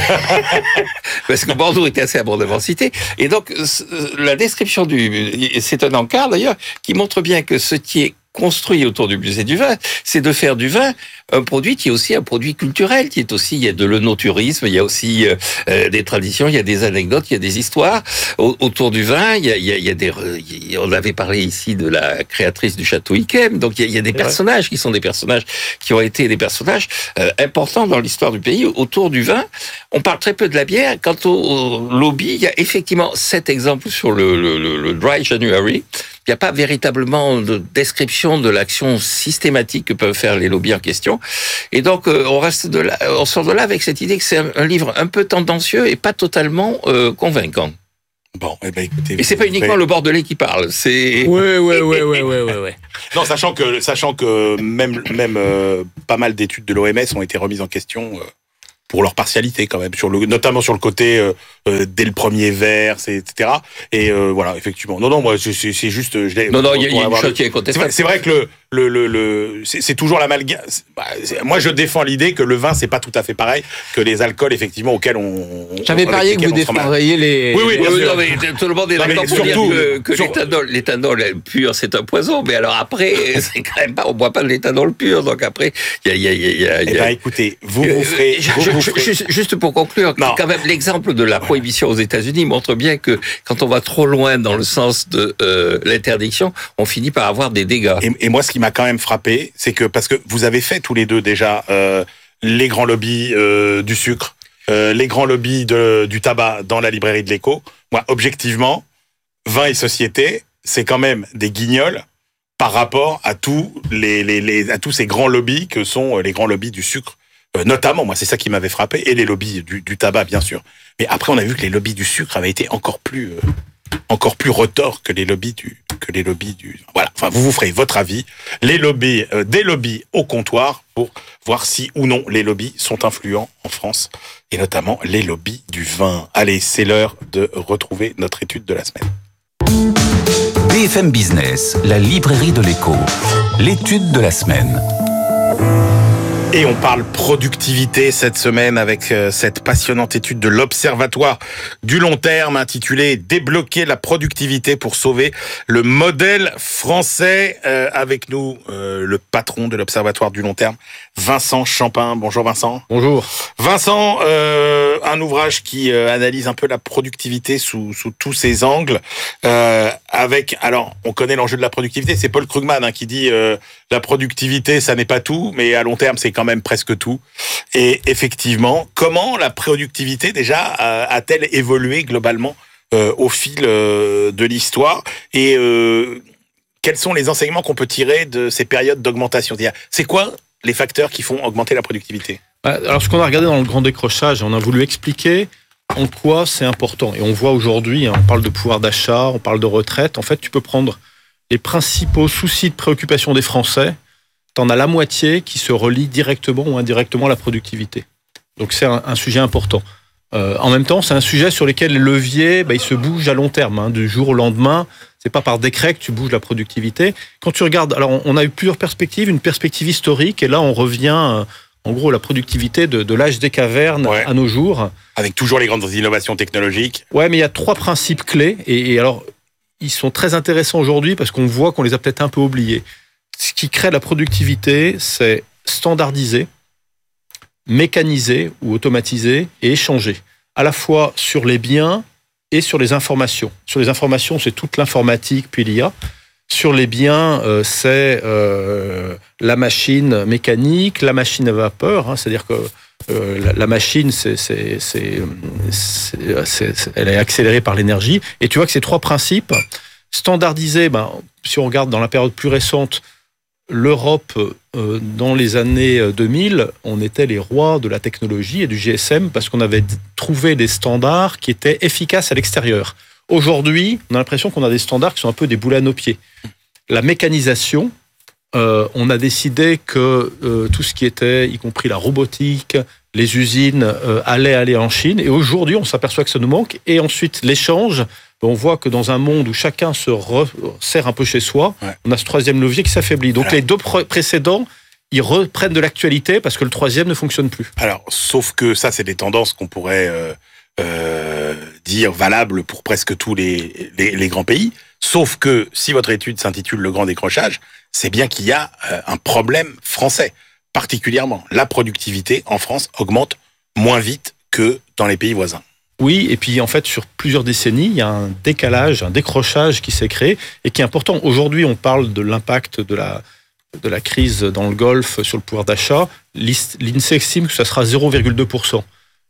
parce que Bordeaux est assez abondamment cité. Et donc, la description du, c'est un encart d'ailleurs qui montre bien que ce qui est construit autour du musée du vin, c'est de faire du vin un produit qui est aussi un produit culturel, qui est aussi, il y a de l'œnotourisme, il y a aussi euh, des traditions, il y a des anecdotes, il y a des histoires autour du vin, il y a, il y a, il y a des, on avait parlé ici de la créatrice du château Yquem, donc il y a, il y a des personnages qui sont des personnages qui ont été des personnages euh, importants dans l'histoire du pays autour du vin. On parle très peu de la bière. Quant au, au lobby, il y a effectivement cet exemple sur le, le, le, le Dry January. Il n'y a pas véritablement de description de l'action systématique que peuvent faire les lobbies en question. Et donc, euh, on reste de là, on sort de là avec cette idée que c'est un, un livre un peu tendancieux et pas totalement euh, convaincant. Bon, eh ben écoutez. Et c'est pas uniquement ferez... le Bordelais qui parle, c'est. Oui, oui, oui, oui, oui, oui, oui. Non, sachant que, sachant que même, même euh, pas mal d'études de l'O M S ont été remises en question. Euh... pour leur partialité quand même, sur le, notamment sur le côté euh, euh, dès le premier vers, et cetera. Et euh, voilà, effectivement. Non, non, moi, c'est, c'est juste... Je l'ai, non, non, il y a, y a une chose qui est contestable. C'est vrai que le, le, le, le c'est, c'est toujours l'amalgame. Bah, moi, je défends l'idée que le vin, c'est pas tout à fait pareil que les alcools, effectivement, auxquels on... J'avais parié que vous défendriez les... Oui, oui, bien oui, sûr. Non, mais tout le monde est d'accord pour surtout, dire que, que sur... l'éthanol, l'éthanol pur, c'est un poison. Mais alors après, c'est quand même pas... On boit pas de l'éthanol pur. Donc après, il y a... Y a, y a, y a eh ben, écoutez, vous vous ferez... Je, vous, je, vous je, ferez... Juste, juste pour conclure, non. quand même, l'exemple de la prohibition aux États-Unis montre bien que quand on va trop loin dans le sens de euh, l'interdiction, on finit par avoir des dégâts. Et, et moi, ce qui m'a quand même frappé, c'est que, parce que vous avez fait tous les deux déjà euh, les grands lobbies euh, du sucre, euh, les grands lobbies de, du tabac dans la librairie de l'Écho. Moi, objectivement, vin et société, c'est quand même des guignols par rapport à tous les, les, les à tous ces grands lobbies que sont les grands lobbies du sucre. Euh, notamment, moi, c'est ça qui m'avait frappé, et les lobbies du, du tabac, bien sûr. Mais après, on a vu que les lobbies du sucre avaient été encore plus, euh, encore plus retors que les lobbies du, que les lobbies du. Voilà. Enfin, vous vous ferez votre avis. Les lobbies, euh, des lobbies au comptoir pour voir si ou non les lobbies sont influents en France, et notamment les lobbies du vin. Allez, c'est l'heure de retrouver notre étude de la semaine. B F M Business, la librairie de l'Écho. L'étude de la semaine. Et on parle productivité cette semaine avec cette passionnante étude de l'Observatoire du long terme intitulée « Débloquer la productivité pour sauver le modèle français ». Euh, avec nous, euh, le patron de l'Observatoire du long terme, Vincent Champin. Bonjour Vincent. Bonjour. Vincent, euh, un ouvrage qui euh, analyse un peu la productivité sous, sous tous ses angles. Euh, avec, alors, on connaît l'enjeu de la productivité, c'est Paul Krugman hein, qui dit euh, « la productivité, ça n'est pas tout, mais à long terme, c'est quand même presque tout ». Et effectivement, comment la productivité déjà a-t-elle évolué globalement euh, au fil euh, de l'histoire et euh, quels sont les enseignements qu'on peut tirer de ces périodes d'augmentation? C'est-à-dire, c'est quoi les facteurs qui font augmenter la productivité? Alors, ce qu'on a regardé dans le grand décrochage, on a voulu expliquer en quoi c'est important. Et on voit aujourd'hui, hein, on parle de pouvoir d'achat, on parle de retraite. En fait, tu peux prendre les principaux soucis de préoccupation des Français, t'en as la moitié qui se relie directement ou indirectement à la productivité. Donc c'est un, un sujet important. Euh, en même temps, c'est un sujet sur lequel les leviers, bah, ils se bougent à long terme, hein, du jour au lendemain. C'est pas par décret que tu bouges la productivité. Quand tu regardes, alors on a eu plusieurs perspectives, une perspective historique, et là on revient, euh, en gros, à la productivité de, de l'âge des cavernes ouais. à nos jours. Avec toujours les grandes innovations technologiques. Ouais, mais il y a trois principes clés, et, et alors ils sont très intéressants aujourd'hui parce qu'on voit qu'on les a peut-être un peu oubliés. Ce qui crée la productivité, c'est standardiser, mécaniser ou automatiser et échanger, à la fois sur les biens et sur les informations. Sur les informations, c'est toute l'informatique, puis l'I A. Sur les biens, euh, c'est euh, la machine mécanique, la machine à vapeur, hein, c'est-à-dire que euh, la, la machine, c'est, c'est, c'est, c'est, c'est, c'est, elle est accélérée par l'énergie. Et tu vois que ces trois principes, standardiser, ben, si on regarde dans la période plus récente, l'Europe, euh, dans les années deux mille, on était les rois de la technologie et du G S M parce qu'on avait trouvé des standards qui étaient efficaces à l'extérieur. Aujourd'hui, on a l'impression qu'on a des standards qui sont un peu des boules à nos pieds. La mécanisation, euh, on a décidé que euh, tout ce qui était, y compris la robotique, les usines, euh, allait aller en Chine. Et aujourd'hui, on s'aperçoit que ça nous manque. Et ensuite, l'échange. On voit que dans un monde où chacun se resserre un peu chez soi, ouais. on a ce troisième levier qui s'affaiblit. Donc voilà. Les deux pr- précédents, ils reprennent de l'actualité parce que le troisième ne fonctionne plus. Alors, sauf que ça, c'est des tendances qu'on pourrait euh, euh, dire valables pour presque tous les, les, les grands pays. Sauf que si votre étude s'intitule « Le grand décrochage », c'est bien qu'il y a euh, un problème français, particulièrement. La productivité en France augmente moins vite que dans les pays voisins. Oui, et puis en fait, sur plusieurs décennies, il y a un décalage, un décrochage qui s'est créé et qui est important. Aujourd'hui, on parle de l'impact de la, de la crise dans le Golfe sur le pouvoir d'achat. L'INSEE estime que ça sera zéro virgule deux pour cent.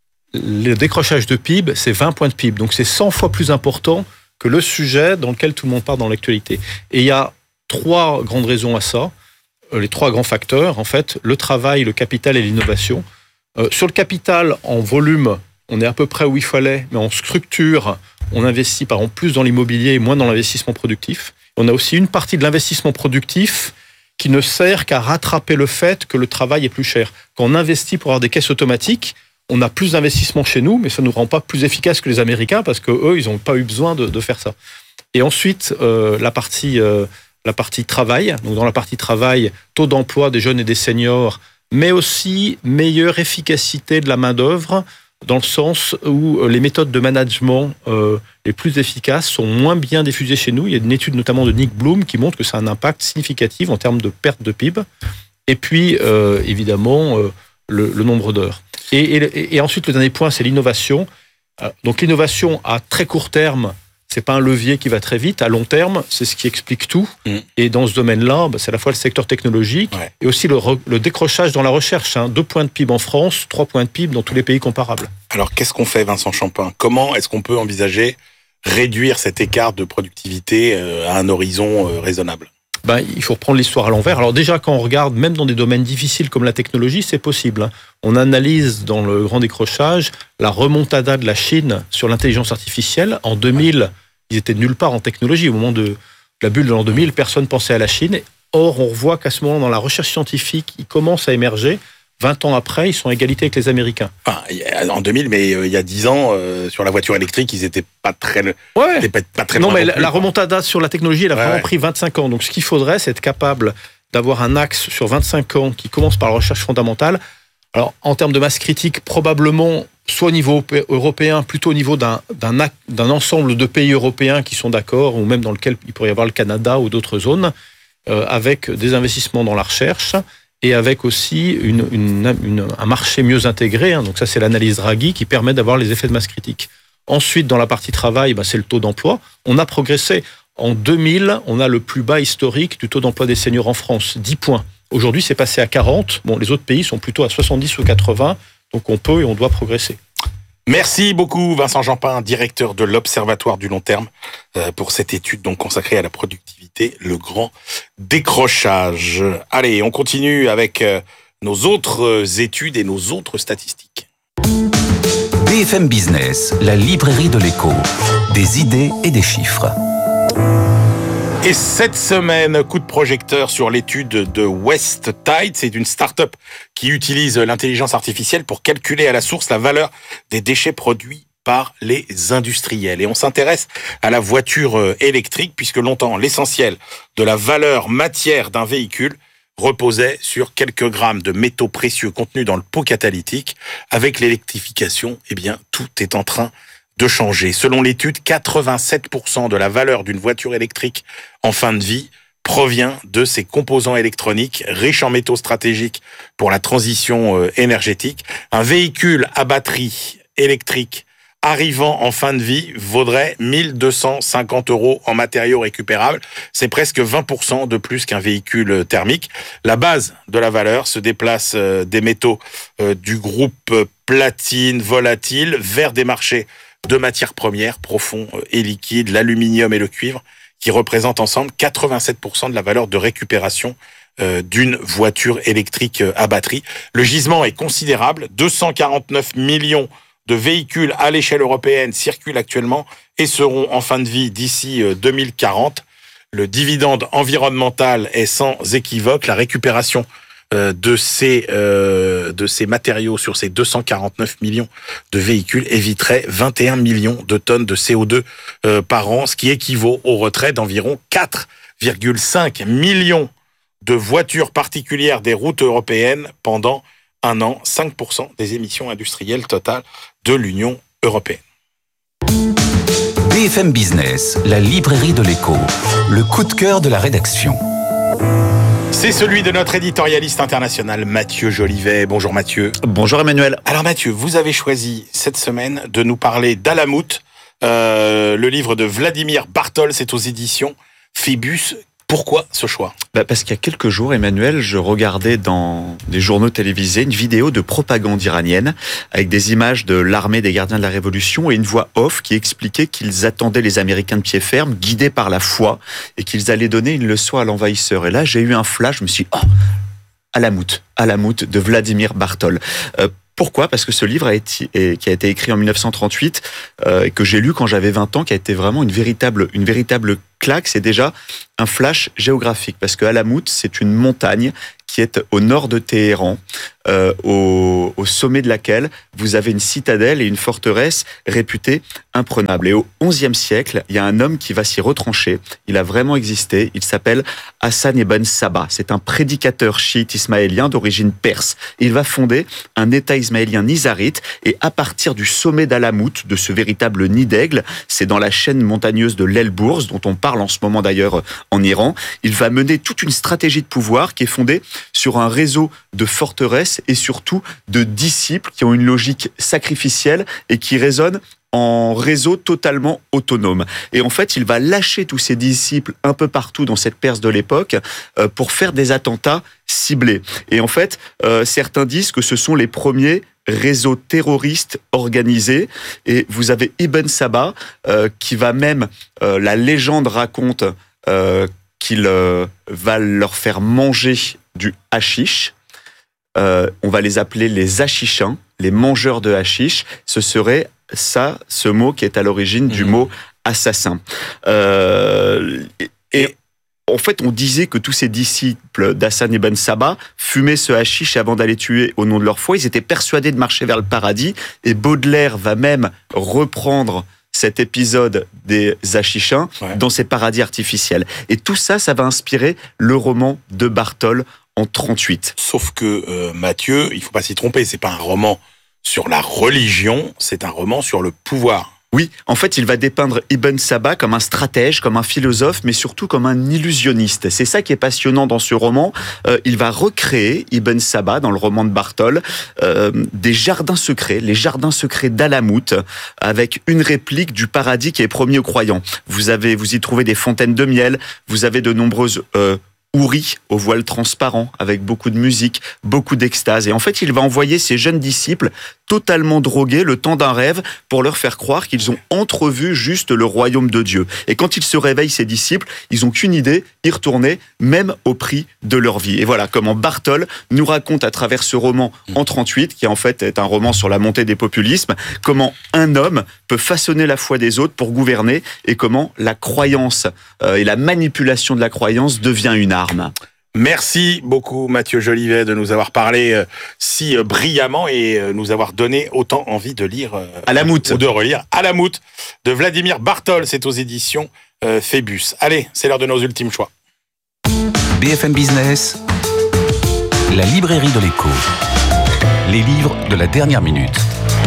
Le décrochage de P I B, c'est vingt points de P I B. Donc c'est cent fois plus important que le sujet dans lequel tout le monde parle dans l'actualité. Et il y a trois grandes raisons à ça. Les trois grands facteurs, en fait, le travail, le capital et l'innovation. Euh, sur le capital, en volume, on est à peu près où il fallait, mais en structure, on investit par exemple plus dans l'immobilier et moins dans l'investissement productif. On a aussi une partie de l'investissement productif qui ne sert qu'à rattraper le fait que le travail est plus cher. Quand on investit pour avoir des caisses automatiques, on a plus d'investissement chez nous, mais ça ne nous rend pas plus efficaces que les Américains parce qu'eux, ils n'ont pas eu besoin de, de faire ça. Et ensuite, euh, la partie, euh, la partie travail. Donc dans la partie travail, taux d'emploi des jeunes et des seniors, mais aussi meilleure efficacité de la main-d'œuvre, dans le sens où les méthodes de management euh, les plus efficaces sont moins bien diffusées chez nous. Il y a une étude notamment de Nick Bloom qui montre que ça a un impact significatif en termes de perte de P I B. Et puis, euh, évidemment, euh, le, le nombre d'heures. Et, et, et ensuite, le dernier point, c'est l'innovation. Euh, donc l'innovation à très court terme, c'est pas un levier qui va très vite. À long terme, c'est ce qui explique tout. Mmh. Et dans ce domaine-là, bah, c'est à la fois le secteur technologique ouais. et aussi le, re, le décrochage dans la recherche. Hein. Deux points de P I B en France, trois points de P I B dans tous les pays comparables. Alors, qu'est-ce qu'on fait, Vincent Champin ? Comment est-ce qu'on peut envisager réduire cet écart de productivité euh, à un horizon euh, raisonnable ? Ben, il faut reprendre l'histoire à l'envers. Alors déjà, quand on regarde, même dans des domaines difficiles comme la technologie, c'est possible. Hein. On analyse dans le grand décrochage la remontada de la Chine sur l'intelligence artificielle. En deux mille, ils étaient nulle part en technologie. Au moment de la bulle de l'an deux mille, personne pensait à la Chine. Or, on voit qu'à ce moment, dans la recherche scientifique, ils commencent à émerger. vingt ans après, ils sont à égalité avec les Américains. Enfin, en deux mille, mais euh, il y a dix ans, euh, sur la voiture électrique, ils n'étaient pas très, ouais. étaient pas, pas très non, loin. Non, mais non la remontada sur la technologie, elle a ouais, vraiment ouais. pris vingt-cinq ans. Donc, ce qu'il faudrait, c'est être capable d'avoir un axe sur vingt-cinq ans qui commence par la recherche fondamentale. Alors, en termes de masse critique, probablement, soit au niveau européen, plutôt au niveau d'un, d'un, d'un ensemble de pays européens qui sont d'accord, ou même dans lequel il pourrait y avoir le Canada ou d'autres zones, euh, avec des investissements dans la recherche, et avec aussi une, une, une, un marché mieux intégré. Hein. Donc ça, c'est l'analyse Draghi qui permet d'avoir les effets de masse critique. Ensuite, dans la partie travail, bah, c'est le taux d'emploi. On a progressé. En deux mille, on a le plus bas historique du taux d'emploi des seniors en France, dix points. Aujourd'hui, c'est passé à quarante. Bon, les autres pays sont plutôt à soixante-dix ou quatre-vingts. Donc on peut et on doit progresser. Merci beaucoup Vincent Champin, directeur de l'Observatoire du long terme, pour cette étude donc consacrée à la productivité, le grand décrochage. Allez, on continue avec nos autres études et nos autres statistiques. B F M Business, la librairie de l'écho, des idées et des chiffres. Et cette semaine, coup de projecteur sur l'étude de West Tide. C'est une start-up qui utilise l'intelligence artificielle pour calculer à la source la valeur des déchets produits par les industriels. Et on s'intéresse à la voiture électrique, puisque longtemps, l'essentiel de la valeur matière d'un véhicule reposait sur quelques grammes de métaux précieux contenus dans le pot catalytique. Avec l'électrification, eh bien, tout est en train de changer. Selon l'étude, quatre-vingt-sept pour cent de la valeur d'une voiture électrique en fin de vie provient de ses composants électroniques riches en métaux stratégiques pour la transition énergétique. Un véhicule à batterie électrique arrivant en fin de vie vaudrait mille deux cent cinquante euros en matériaux récupérables. C'est presque vingt pour cent de plus qu'un véhicule thermique. La base de la valeur se déplace des métaux du groupe platine volatile vers des marchés de matières premières profonds et liquides, l'aluminium et le cuivre, qui représentent ensemble quatre-vingt-sept pour cent de la valeur de récupération euh, d'une voiture électrique à batterie. Le gisement est considérable, deux cent quarante-neuf millions de véhicules à l'échelle européenne circulent actuellement et seront en fin de vie d'ici deux mille quarante. Le dividende environnemental est sans équivoque, la récupération Euh, de ces euh, de ces matériaux sur ces deux cent quarante-neuf millions de véhicules éviterait vingt et un millions de tonnes de C O deux euh, par an, ce qui équivaut au retrait d'environ quatre virgule cinq millions de voitures particulières des routes européennes pendant un an, cinq pour cent des émissions industrielles totales de l'Union européenne. B F M Business, la librairie de l'écho, le coup de cœur de la rédaction. C'est celui de notre éditorialiste international, Mathieu Jolivet. Bonjour Mathieu. Bonjour Emmanuel. Alors Mathieu, vous avez choisi cette semaine de nous parler d'Alamut, euh, le livre de Vladimir Bartol, c'est aux éditions Phébus. Pourquoi ce choix ? Bah parce qu'il y a quelques jours, Emmanuel, je regardais dans des journaux télévisés une vidéo de propagande iranienne avec des images de l'armée des gardiens de la Révolution et une voix off qui expliquait qu'ils attendaient les Américains de pied ferme, guidés par la foi, et qu'ils allaient donner une leçon à l'envahisseur. Et là, j'ai eu un flash, je me suis dit, oh, Alamut, Alamut de Vladimir Bartol. Euh, Pourquoi ? Parce que ce livre a été, qui a été écrit en dix-neuf cent trente-huit euh, et que j'ai lu quand j'avais vingt ans, qui a été vraiment une véritable, une véritable claque, c'est déjà un flash géographique. Parce que Alamut, c'est une montagne qui est au nord de Téhéran, euh, au, au sommet de laquelle vous avez une citadelle et une forteresse réputée imprenable. Et au onzième siècle, il y a un homme qui va s'y retrancher. Il a vraiment existé. Il s'appelle Hassan ibn Sabah. C'est un prédicateur chiite ismaélien d'origine perse. Il va fonder un État ismaélien nizarite et à partir du sommet d'Alamut, de ce véritable nid d'aigle, c'est dans la chaîne montagneuse de l'Elbourz, dont on parle en ce moment d'ailleurs en Iran, il va mener toute une stratégie de pouvoir qui est fondée sur un réseau de forteresses et surtout de disciples qui ont une logique sacrificielle et qui résonnent en réseau totalement autonome. Et en fait, il va lâcher tous ses disciples un peu partout dans cette Perse de l'époque euh, pour faire des attentats ciblés. Et en fait, euh, certains disent que ce sont les premiers réseaux terroristes organisés. Et vous avez Ibn Sabah euh, qui va même, euh, la légende raconte euh, qu'il euh, va leur faire manger du hashish. Euh, on va les appeler les hashichins, les mangeurs de hashish. Ce serait ça, ce mot qui est à l'origine mmh. du mot assassin. Euh, et, et en fait, on disait que tous ces disciples d'Hassan ibn Sabah fumaient ce hashish avant d'aller tuer au nom de leur foi. Ils étaient persuadés de marcher vers le paradis. Et Baudelaire va même reprendre cet épisode des hashichins ouais. dans ses paradis artificiels. Et tout ça, ça va inspirer le roman de Bartol en trente-huit. Sauf que, euh, Mathieu, il ne faut pas s'y tromper, c'est pas un roman sur la religion, c'est un roman sur le pouvoir. Oui, en fait, il va dépeindre Ibn Sabah comme un stratège, comme un philosophe, mais surtout comme un illusionniste. C'est ça qui est passionnant dans ce roman. Euh, il va recréer, Ibn Sabah, dans le roman de Bartol, euh, des jardins secrets, les jardins secrets d'Alamut, avec une réplique du paradis qui est promis aux croyants. Vous avez, vous y trouvez des fontaines de miel, vous avez de nombreuses euh, houris au voile transparent, avec beaucoup de musique, beaucoup d'extase. Et en fait, il va envoyer ses jeunes disciples totalement drogués le temps d'un rêve pour leur faire croire qu'ils ont entrevu juste le royaume de Dieu. Et quand ils se réveillent, ces disciples, ils n'ont qu'une idée, y retourner, même au prix de leur vie. Et voilà comment Bartol nous raconte à travers ce roman en trente-huit, qui en fait est un roman sur la montée des populismes, comment un homme peut façonner la foi des autres pour gouverner et comment la croyance euh, et la manipulation de la croyance devient une arme. Merci beaucoup Mathieu Jolivet de nous avoir parlé euh, si euh, brillamment et euh, nous avoir donné autant envie de lire euh, Alamut ou de relire Alamut de Vladimir Bartol, c'est aux éditions euh, Phébus. Allez, c'est l'heure de nos ultimes choix. B F M Business, la librairie de l'écho, les livres de la dernière minute.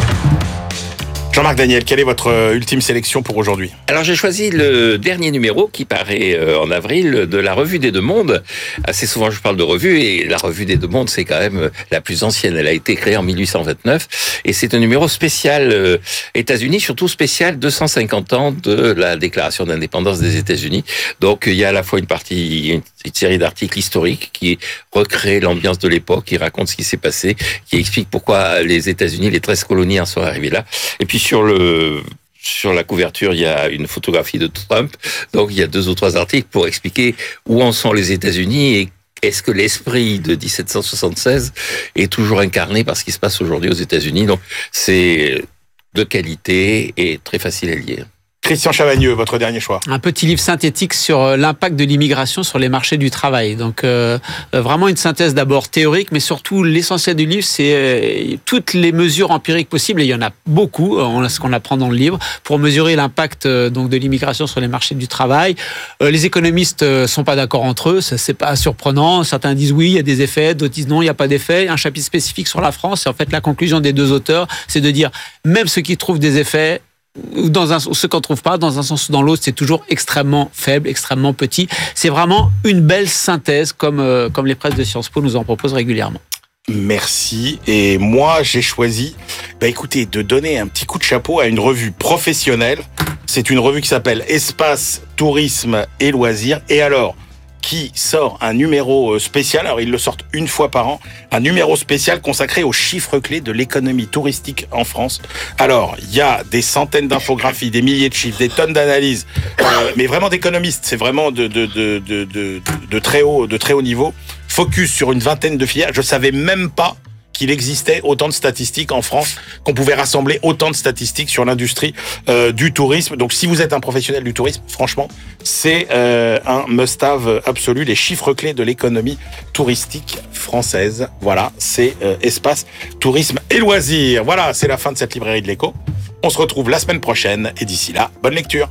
Jean-Marc Daniel, quelle est votre ultime sélection pour aujourd'hui ? Alors j'ai choisi le dernier numéro qui paraît en avril de la Revue des Deux Mondes. Assez souvent je parle de revue et la Revue des Deux Mondes c'est quand même la plus ancienne. Elle a été créée en mille huit cent vingt-neuf et c'est un numéro spécial euh, États-Unis, surtout spécial deux cent cinquante ans de la déclaration d'indépendance des États-Unis. Donc il y a à la fois une partie, une, une série d'articles historiques qui recréent l'ambiance de l'époque, qui racontent ce qui s'est passé, qui expliquent pourquoi les États-Unis, les treize colonies en sont arrivés là. Et puis sur le sur la couverture, il y a une photographie de Trump. Donc, il y a deux ou trois articles pour expliquer où en sont les États-Unis et est-ce que l'esprit de dix-sept cent soixante-seize est toujours incarné par ce qui se passe aujourd'hui aux États-Unis. Donc, c'est de qualité et très facile à lire. Christian Chavagneux, votre dernier choix. Un petit livre synthétique sur l'impact de l'immigration sur les marchés du travail. Donc euh, vraiment une synthèse d'abord théorique, mais surtout l'essentiel du livre, c'est euh, toutes les mesures empiriques possibles, et il y en a beaucoup, euh, ce qu'on apprend dans le livre, pour mesurer l'impact euh, donc de l'immigration sur les marchés du travail. Euh, les économistes euh, sont pas d'accord entre eux, ça c'est pas surprenant. Certains disent oui, il y a des effets, d'autres disent non, il n'y a pas d'effet. Un chapitre spécifique sur la France, et en fait la conclusion des deux auteurs, c'est de dire même ceux qui trouvent des effets, dans un, ce qu'on ne trouve pas, dans un sens ou dans l'autre, c'est toujours extrêmement faible, extrêmement petit. C'est vraiment une belle synthèse, comme, euh, comme les presses de Sciences Po nous en proposent régulièrement. Merci. Et moi, j'ai choisi, bah écoutez, de donner un petit coup de chapeau à une revue professionnelle. C'est une revue qui s'appelle Espace, Tourisme et Loisirs. Et alors, qui sort un numéro spécial, alors ils le sortent une fois par an, un numéro spécial consacré aux chiffres clés de l'économie touristique en France. Alors, il y a des centaines d'infographies, des milliers de chiffres, des tonnes d'analyses, euh, mais vraiment d'économistes, c'est vraiment de, de, de, de, de, de, très haut, de très haut niveau. Focus sur une vingtaine de filières. Je savais même pas qu'il existait autant de statistiques en France, qu'on pouvait rassembler autant de statistiques sur l'industrie euh, du tourisme. Donc si vous êtes un professionnel du tourisme, franchement, c'est euh, un must-have absolu, les chiffres clés de l'économie touristique française. Voilà, c'est euh, Espace, Tourisme et Loisirs. Voilà, c'est la fin de cette librairie de l'écho. On se retrouve la semaine prochaine et d'ici là, bonne lecture.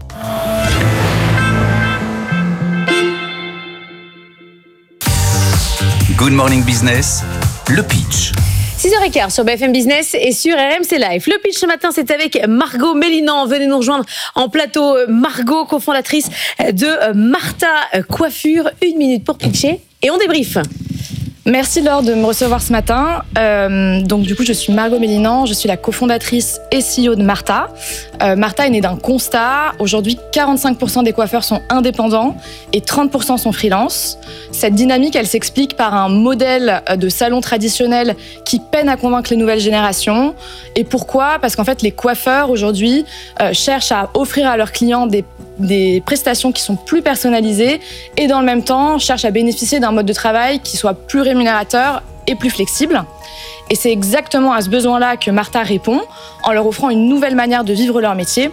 Good Morning Business, le pitch. six heures quinze sur B F M Business et sur R M C Live. Le pitch ce matin, c'est avec Margot Mélinan. Venez nous rejoindre en plateau. Margot, cofondatrice de Martha Coiffure. Une minute pour pitcher et on débriefe. Merci Laure de me recevoir ce matin. Euh, donc du coup, je suis Margot Mélinan, je suis la cofondatrice et C E O de Martha. Euh, Martha est née d'un constat. Aujourd'hui, quarante-cinq pour cent des coiffeurs sont indépendants et trente pour cent sont freelance. Cette dynamique, elle s'explique par un modèle de salon traditionnel qui peine à convaincre les nouvelles générations. Et pourquoi ? Parce qu'en fait, les coiffeurs aujourd'hui euh, cherchent à offrir à leurs clients des des prestations qui sont plus personnalisées et dans le même temps cherchent à bénéficier d'un mode de travail qui soit plus rémunérateur et plus flexible. Et c'est exactement à ce besoin-là que Martha répond en leur offrant une nouvelle manière de vivre leur métier.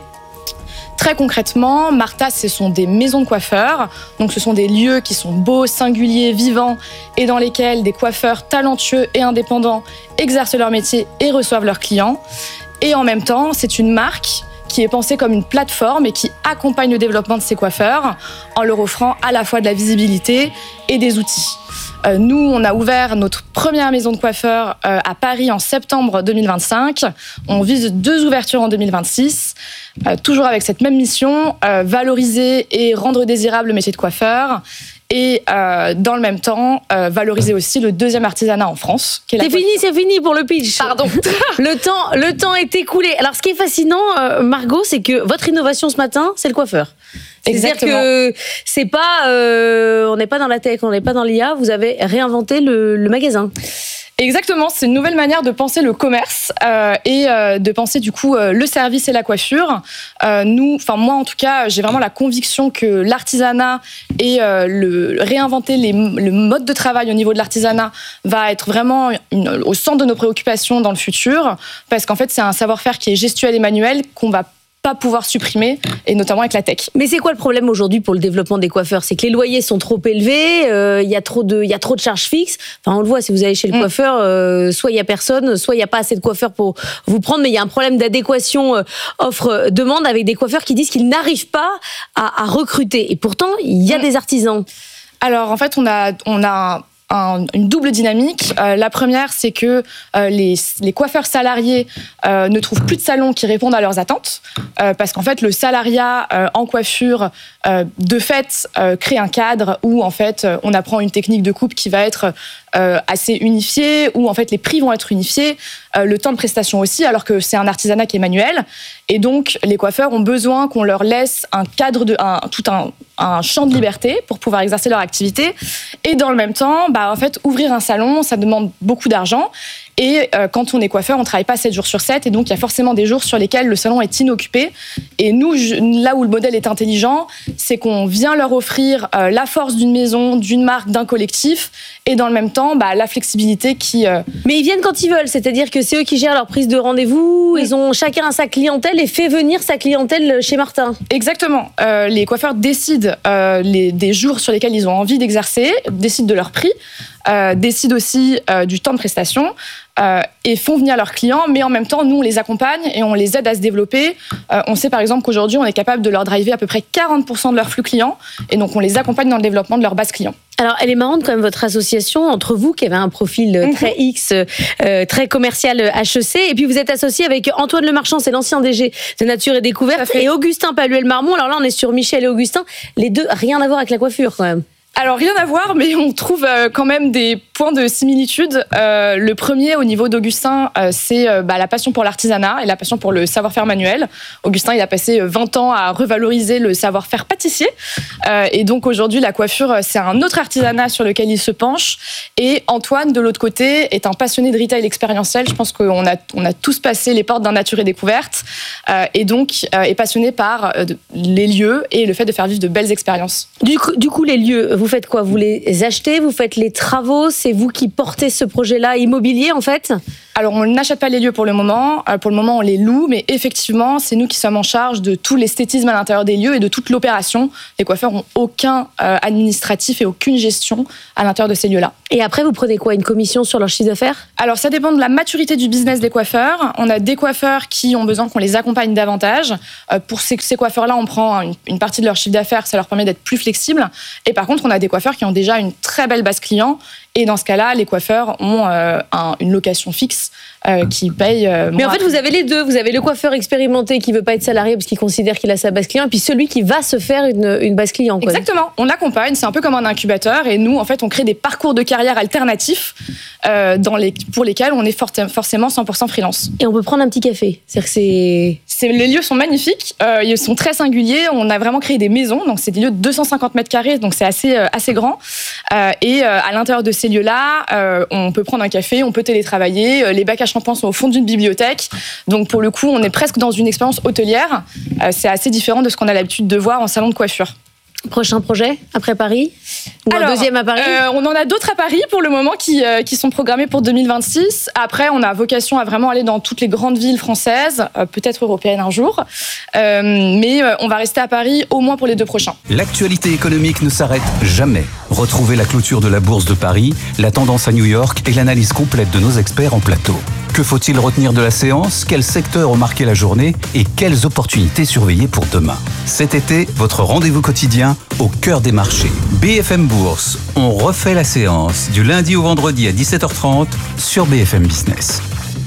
Très concrètement, Martha, ce sont des maisons de coiffeurs. Donc, ce sont des lieux qui sont beaux, singuliers, vivants et dans lesquels des coiffeurs talentueux et indépendants exercent leur métier et reçoivent leurs clients. Et en même temps, c'est une marque qui est pensée comme une plateforme et qui accompagne le développement de ces coiffeurs en leur offrant à la fois de la visibilité et des outils. Euh, nous, on a ouvert notre première maison de coiffeurs euh, à Paris en septembre deux mille vingt-cinq. On vise deux ouvertures en deux mille vingt-six, euh, toujours avec cette même mission, euh, valoriser et rendre désirable le métier de coiffeur. Et euh, dans le même temps, euh, valoriser aussi le deuxième artisanat en France. C'est fini, c'est fini pour le pitch. Pardon. le temps, le temps est écoulé. Alors, ce qui est fascinant, euh, Margot, c'est que votre innovation ce matin, c'est le coiffeur. C'est-à-dire que c'est pas, euh, on n'est pas dans la tech, on n'est pas dans l'I A. Vous avez réinventé le, le magasin. Exactement, c'est une nouvelle manière de penser le commerce euh, et euh, de penser du coup euh, le service et la coiffure. Euh, nous, enfin moi en tout cas, j'ai vraiment la conviction que l'artisanat et euh, le réinventer les, le mode de travail au niveau de l'artisanat va être vraiment une, au centre de nos préoccupations dans le futur, parce qu'en fait c'est un savoir-faire qui est gestuel et manuel qu'on va pas pouvoir supprimer, et notamment avec la tech. Mais c'est quoi le problème aujourd'hui pour le développement des coiffeurs ? C'est que les loyers sont trop élevés, il euh, y a trop de, il y a trop de charges fixes. Enfin, on le voit, si vous allez chez le mmh. coiffeur, euh, soit il y a personne, soit il y a pas assez de coiffeurs pour vous prendre, mais il y a un problème d'adéquation euh, offre-demande avec des coiffeurs qui disent qu'ils n'arrivent pas à, à recruter. Et pourtant, il y a mmh. des artisans. Alors, en fait, on a, on a Un, une double dynamique. Euh, la première, c'est que euh, les, les coiffeurs salariés euh, ne trouvent plus de salons qui répondent à leurs attentes, euh, parce qu'en fait, le salariat euh, en coiffure, euh, de fait, euh, crée un cadre où en fait, euh, on apprend une technique de coupe qui va être euh, assez unifiée, où en fait, les prix vont être unifiés, euh, le temps de prestation aussi, alors que c'est un artisanat qui est manuel. Et donc, les coiffeurs ont besoin qu'on leur laisse un cadre, de, un, tout un, un champ de liberté pour pouvoir exercer leur activité. Et dans le même temps, bah, en fait, ouvrir un salon, ça demande beaucoup d'argent. Et euh, quand on est coiffeur, on ne travaille pas sept jours sur sept. Et donc, il y a forcément des jours sur lesquels le salon est inoccupé. Et nous, je, là où le modèle est intelligent, c'est qu'on vient leur offrir euh, la force d'une maison, d'une marque, d'un collectif. Et dans le même temps, bah, la flexibilité qui... Euh... Mais ils viennent quand ils veulent. C'est-à-dire que c'est eux qui gèrent leur prise de rendez-vous. Ils ont chacun sa clientèle et fait venir sa clientèle chez Martin. Exactement. Euh, les coiffeurs décident euh, les, des jours sur lesquels ils ont envie d'exercer, décident de leur prix. euh, décident aussi euh, du temps de prestation. Euh, et font venir leurs clients, mais en même temps, nous, on les accompagne et on les aide à se développer. Euh, on sait par exemple qu'aujourd'hui, on est capable de leur driver à peu près quarante pour cent de leur flux clients, et donc on les accompagne dans le développement de leur base client. Alors, elle est marrante quand même, votre association, entre vous, qui avez un profil mmh. très X, euh, très commercial H E C, et puis vous êtes associé avec Antoine Lemarchand, c'est l'ancien D G de Nature et Découverte, et Augustin Paluel-Marmont. Alors là, on est sur Michel et Augustin. Les deux, rien à voir avec la coiffure quand même. Alors, rien à voir, mais on trouve euh, quand même des points de similitude. Euh, le premier, au niveau d'Augustin, euh, c'est euh, bah, la passion pour l'artisanat et la passion pour le savoir-faire manuel. Augustin, il a passé vingt ans à revaloriser le savoir-faire pâtissier. Euh, et donc, aujourd'hui, la coiffure, c'est un autre artisanat sur lequel il se penche. Et Antoine, de l'autre côté, est un passionné de retail expérientiel. Je pense qu'on a, on a tous passé les portes d'un Nature et Découverte. Euh, et donc, euh, est passionné par euh, les lieux et le fait de faire vivre de belles expériences. Du coup, du coup les lieux, vous faites quoi? Vous les achetez? Vous faites les travaux? C'est vous qui portez ce projet-là immobilier, en fait? Alors, on n'achète pas les lieux pour le moment. Pour le moment, on les loue, mais effectivement, c'est nous qui sommes en charge de tout l'esthétisme à l'intérieur des lieux et de toute l'opération. Les coiffeurs n'ont aucun euh, administratif et aucune gestion à l'intérieur de ces lieux-là. Et après, vous prenez quoi? Une commission sur leur chiffre d'affaires? Alors, ça dépend de la maturité du business des coiffeurs. On a des coiffeurs qui ont besoin qu'on les accompagne davantage. Euh, pour ces, ces coiffeurs-là, on prend une, une partie de leur chiffre d'affaires. Ça leur permet d'être plus flexibles. Et par contre, on a des coiffeurs qui ont déjà une très belle base client. Et dans ce cas-là, les coiffeurs ont euh, un, une location fixe euh, qui paye. Euh, Mais en fait, vous avez les deux. Vous avez le coiffeur expérimenté qui veut pas être salarié parce qu'il considère qu'il a sa base client, et puis celui qui va se faire une, une base client. Quoi. Exactement. On l'accompagne. C'est un peu comme un incubateur. Et nous, en fait, on crée des parcours de carrière alternatifs euh, dans les, pour lesquels on est for- forcément cent pour cent freelance. Et on peut prendre un petit café. C'est-à-dire que c'est... c'est... Les lieux sont magnifiques. Euh, ils sont très singuliers. On a vraiment créé des maisons. Donc, c'est des lieux de deux cent cinquante mètres carrés. Donc, c'est assez, euh, assez grand. Euh, et euh, à l'intérieur de ces lieux-là, euh, on peut prendre un café, on peut télétravailler. Euh, les bacs à shampoing sont au fond d'une bibliothèque. Donc, pour le coup, on est presque dans une expérience hôtelière. Euh, c'est assez différent de ce qu'on a l'habitude de voir en salon de coiffure. Prochain projet après Paris? Ou Alors, un deuxième à Paris? euh, On en a d'autres à Paris pour le moment qui, euh, qui sont programmés pour deux mille vingt-six. Après, on a vocation à vraiment aller dans toutes les grandes villes françaises, euh, peut-être européennes un jour. Euh, mais euh, on va rester à Paris au moins pour les deux prochains. L'actualité économique ne s'arrête jamais. Retrouvez la clôture de la Bourse de Paris, la tendance à New York et l'analyse complète de nos experts en plateau. Que faut-il retenir de la séance? Quels secteurs ont marqué la journée? Et quelles opportunités surveiller pour demain? Cet été, votre rendez-vous quotidien au cœur des marchés. B F M Bourse, on refait la séance du lundi au vendredi à dix-sept heures trente sur B F M Business.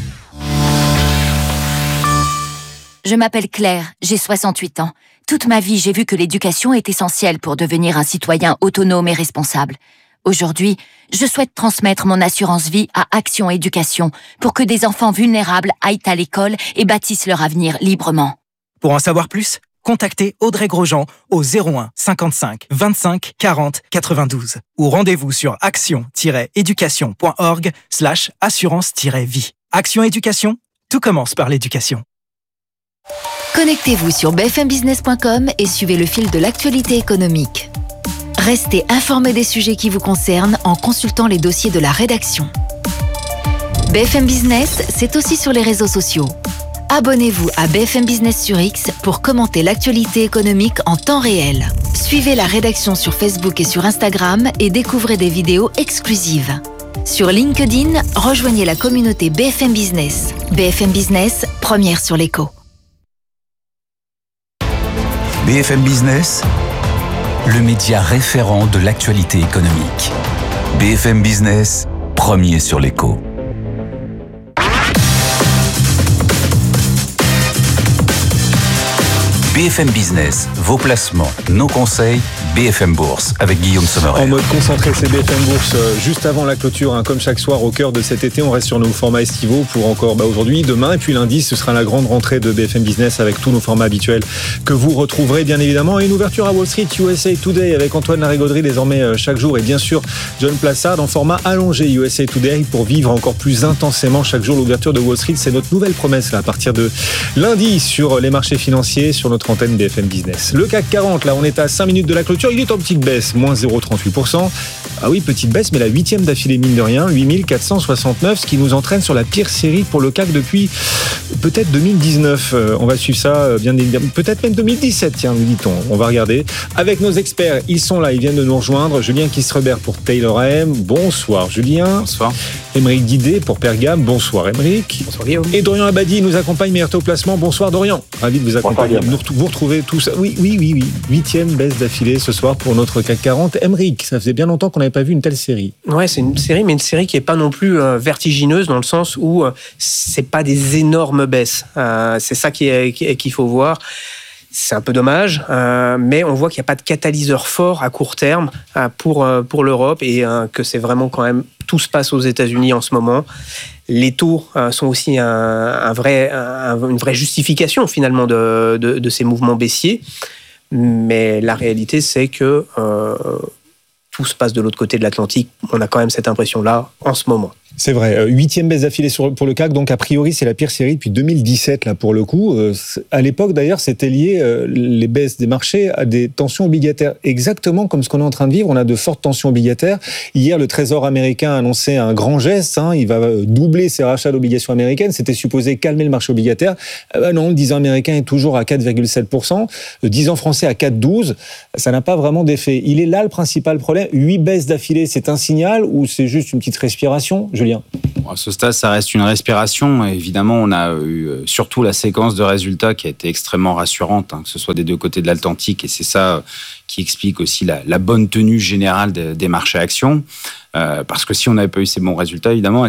Je m'appelle Claire, j'ai soixante-huit ans. Toute ma vie, j'ai vu que l'éducation est essentielle pour devenir un citoyen autonome et responsable. Aujourd'hui, je souhaite transmettre mon assurance vie à Action Éducation pour que des enfants vulnérables aillent à l'école et bâtissent leur avenir librement. Pour en savoir plus, contactez Audrey Grosjean au zéro un cinquante-cinq vingt-cinq quarante quatre-vingt-douze ou rendez-vous sur action-éducation.org slash assurance-vie. Action Éducation, tout commence par l'éducation. Connectez-vous sur b f m business point com et suivez le fil de l'actualité économique. Restez informé des sujets qui vous concernent en consultant les dossiers de la rédaction. B F M Business, c'est aussi sur les réseaux sociaux. Abonnez-vous à B F M Business sur X pour commenter l'actualité économique en temps réel. Suivez la rédaction sur Facebook et sur Instagram et découvrez des vidéos exclusives. Sur LinkedIn, rejoignez la communauté B F M Business. B F M Business, première sur l'écho. B F M Business, le média référent de l'actualité économique. B F M Business, premier sur l'écho. B F M Business, vos placements, nos conseils, B F M Bourse avec Guillaume Sommerer. En mode concentré, c'est B F M Bourse euh, juste avant la clôture, hein, comme chaque soir au cœur de cet été. On reste sur nos formats estivaux pour encore bah, aujourd'hui, demain et puis lundi, ce sera la grande rentrée de B F M Business avec tous nos formats habituels que vous retrouverez bien évidemment. Et une ouverture à Wall Street U S A Today avec Antoine Larigauderie désormais euh, chaque jour et bien sûr John Plassard en format allongé U S A Today pour vivre encore plus intensément chaque jour l'ouverture de Wall Street. C'est notre nouvelle promesse là, à partir de lundi sur les marchés financiers, sur notre votre antenne B F M Business. Le C A C quarante, là, on est à cinq minutes de la clôture. Il est en petite baisse, moins zéro virgule trente-huit pour cent. Ah oui, petite baisse, mais la huitième d'affilée, mine de rien, huit mille quatre cent soixante-neuf, ce qui nous entraîne sur la pire série pour le C A C depuis peut-être deux mille dix-neuf. Euh, on va suivre ça, bien évidemment. Peut-être même deux mille dix-sept, tiens, nous dit-on. On va regarder. Avec nos experts, ils sont là, ils viennent de nous rejoindre. Julien Kistrebert pour Taylor A M. Bonsoir, Julien. Bonsoir. Émeric Guidé pour Pergame. Bonsoir, Émeric. Bonsoir, Guillaume. Et Dorian Abadi nous accompagne, meilleur taux placement. Bonsoir, Dorian. Ravi de vous accompagner. Nous vous retrouvez tous. Oui, oui, oui, oui. Huitième baisse d'affilée ce soir pour notre C A C quarante. Émeric, ça faisait bien longtemps qu'on n'avait pas vu une telle série. Ouais, c'est une série, mais une série qui est pas non plus euh, vertigineuse dans le sens où euh, c'est pas des énormes baisses. Euh, c'est ça qui est, qui, qu'il faut voir. C'est un peu dommage, euh, mais on voit qu'il n'y a pas de catalyseur fort à court terme euh, pour, euh, pour l'Europe et euh, que c'est vraiment quand même, tout se passe aux États-Unis en ce moment. Les taux euh, sont aussi un, un vrai, un, une vraie justification finalement de, de, de ces mouvements baissiers, mais la réalité c'est que euh, tout se passe de l'autre côté de l'Atlantique. On a quand même cette impression-là en ce moment. C'est vrai. Huitième baisse d'affilée sur, pour le C A C, donc a priori c'est la pire série depuis deux mille dix-sept là pour le coup. Euh, à l'époque d'ailleurs c'était lié euh, les baisses des marchés à des tensions obligataires, exactement comme ce qu'on est en train de vivre. On a de fortes tensions obligataires. Hier le Trésor américain a annoncé un grand geste. Hein, il va doubler ses rachats d'obligations américaines. C'était supposé calmer le marché obligataire. Euh, bah non, le dix ans américain est toujours à quatre virgule sept pour cent. Le dix ans français à quatre virgule douze. Ça n'a pas vraiment d'effet. Il est là le principal problème. Huit baisses d'affilée, c'est un signal ou c'est juste une petite respiration, Julien? À ce stade, ça reste une respiration. Évidemment, on a eu surtout la séquence de résultats qui a été extrêmement rassurante, hein, que ce soit des deux côtés de l'Atlantique, et c'est ça qui explique aussi la, la bonne tenue générale de, des marchés actions. Euh, parce que si on n'avait pas eu ces bons résultats, évidemment,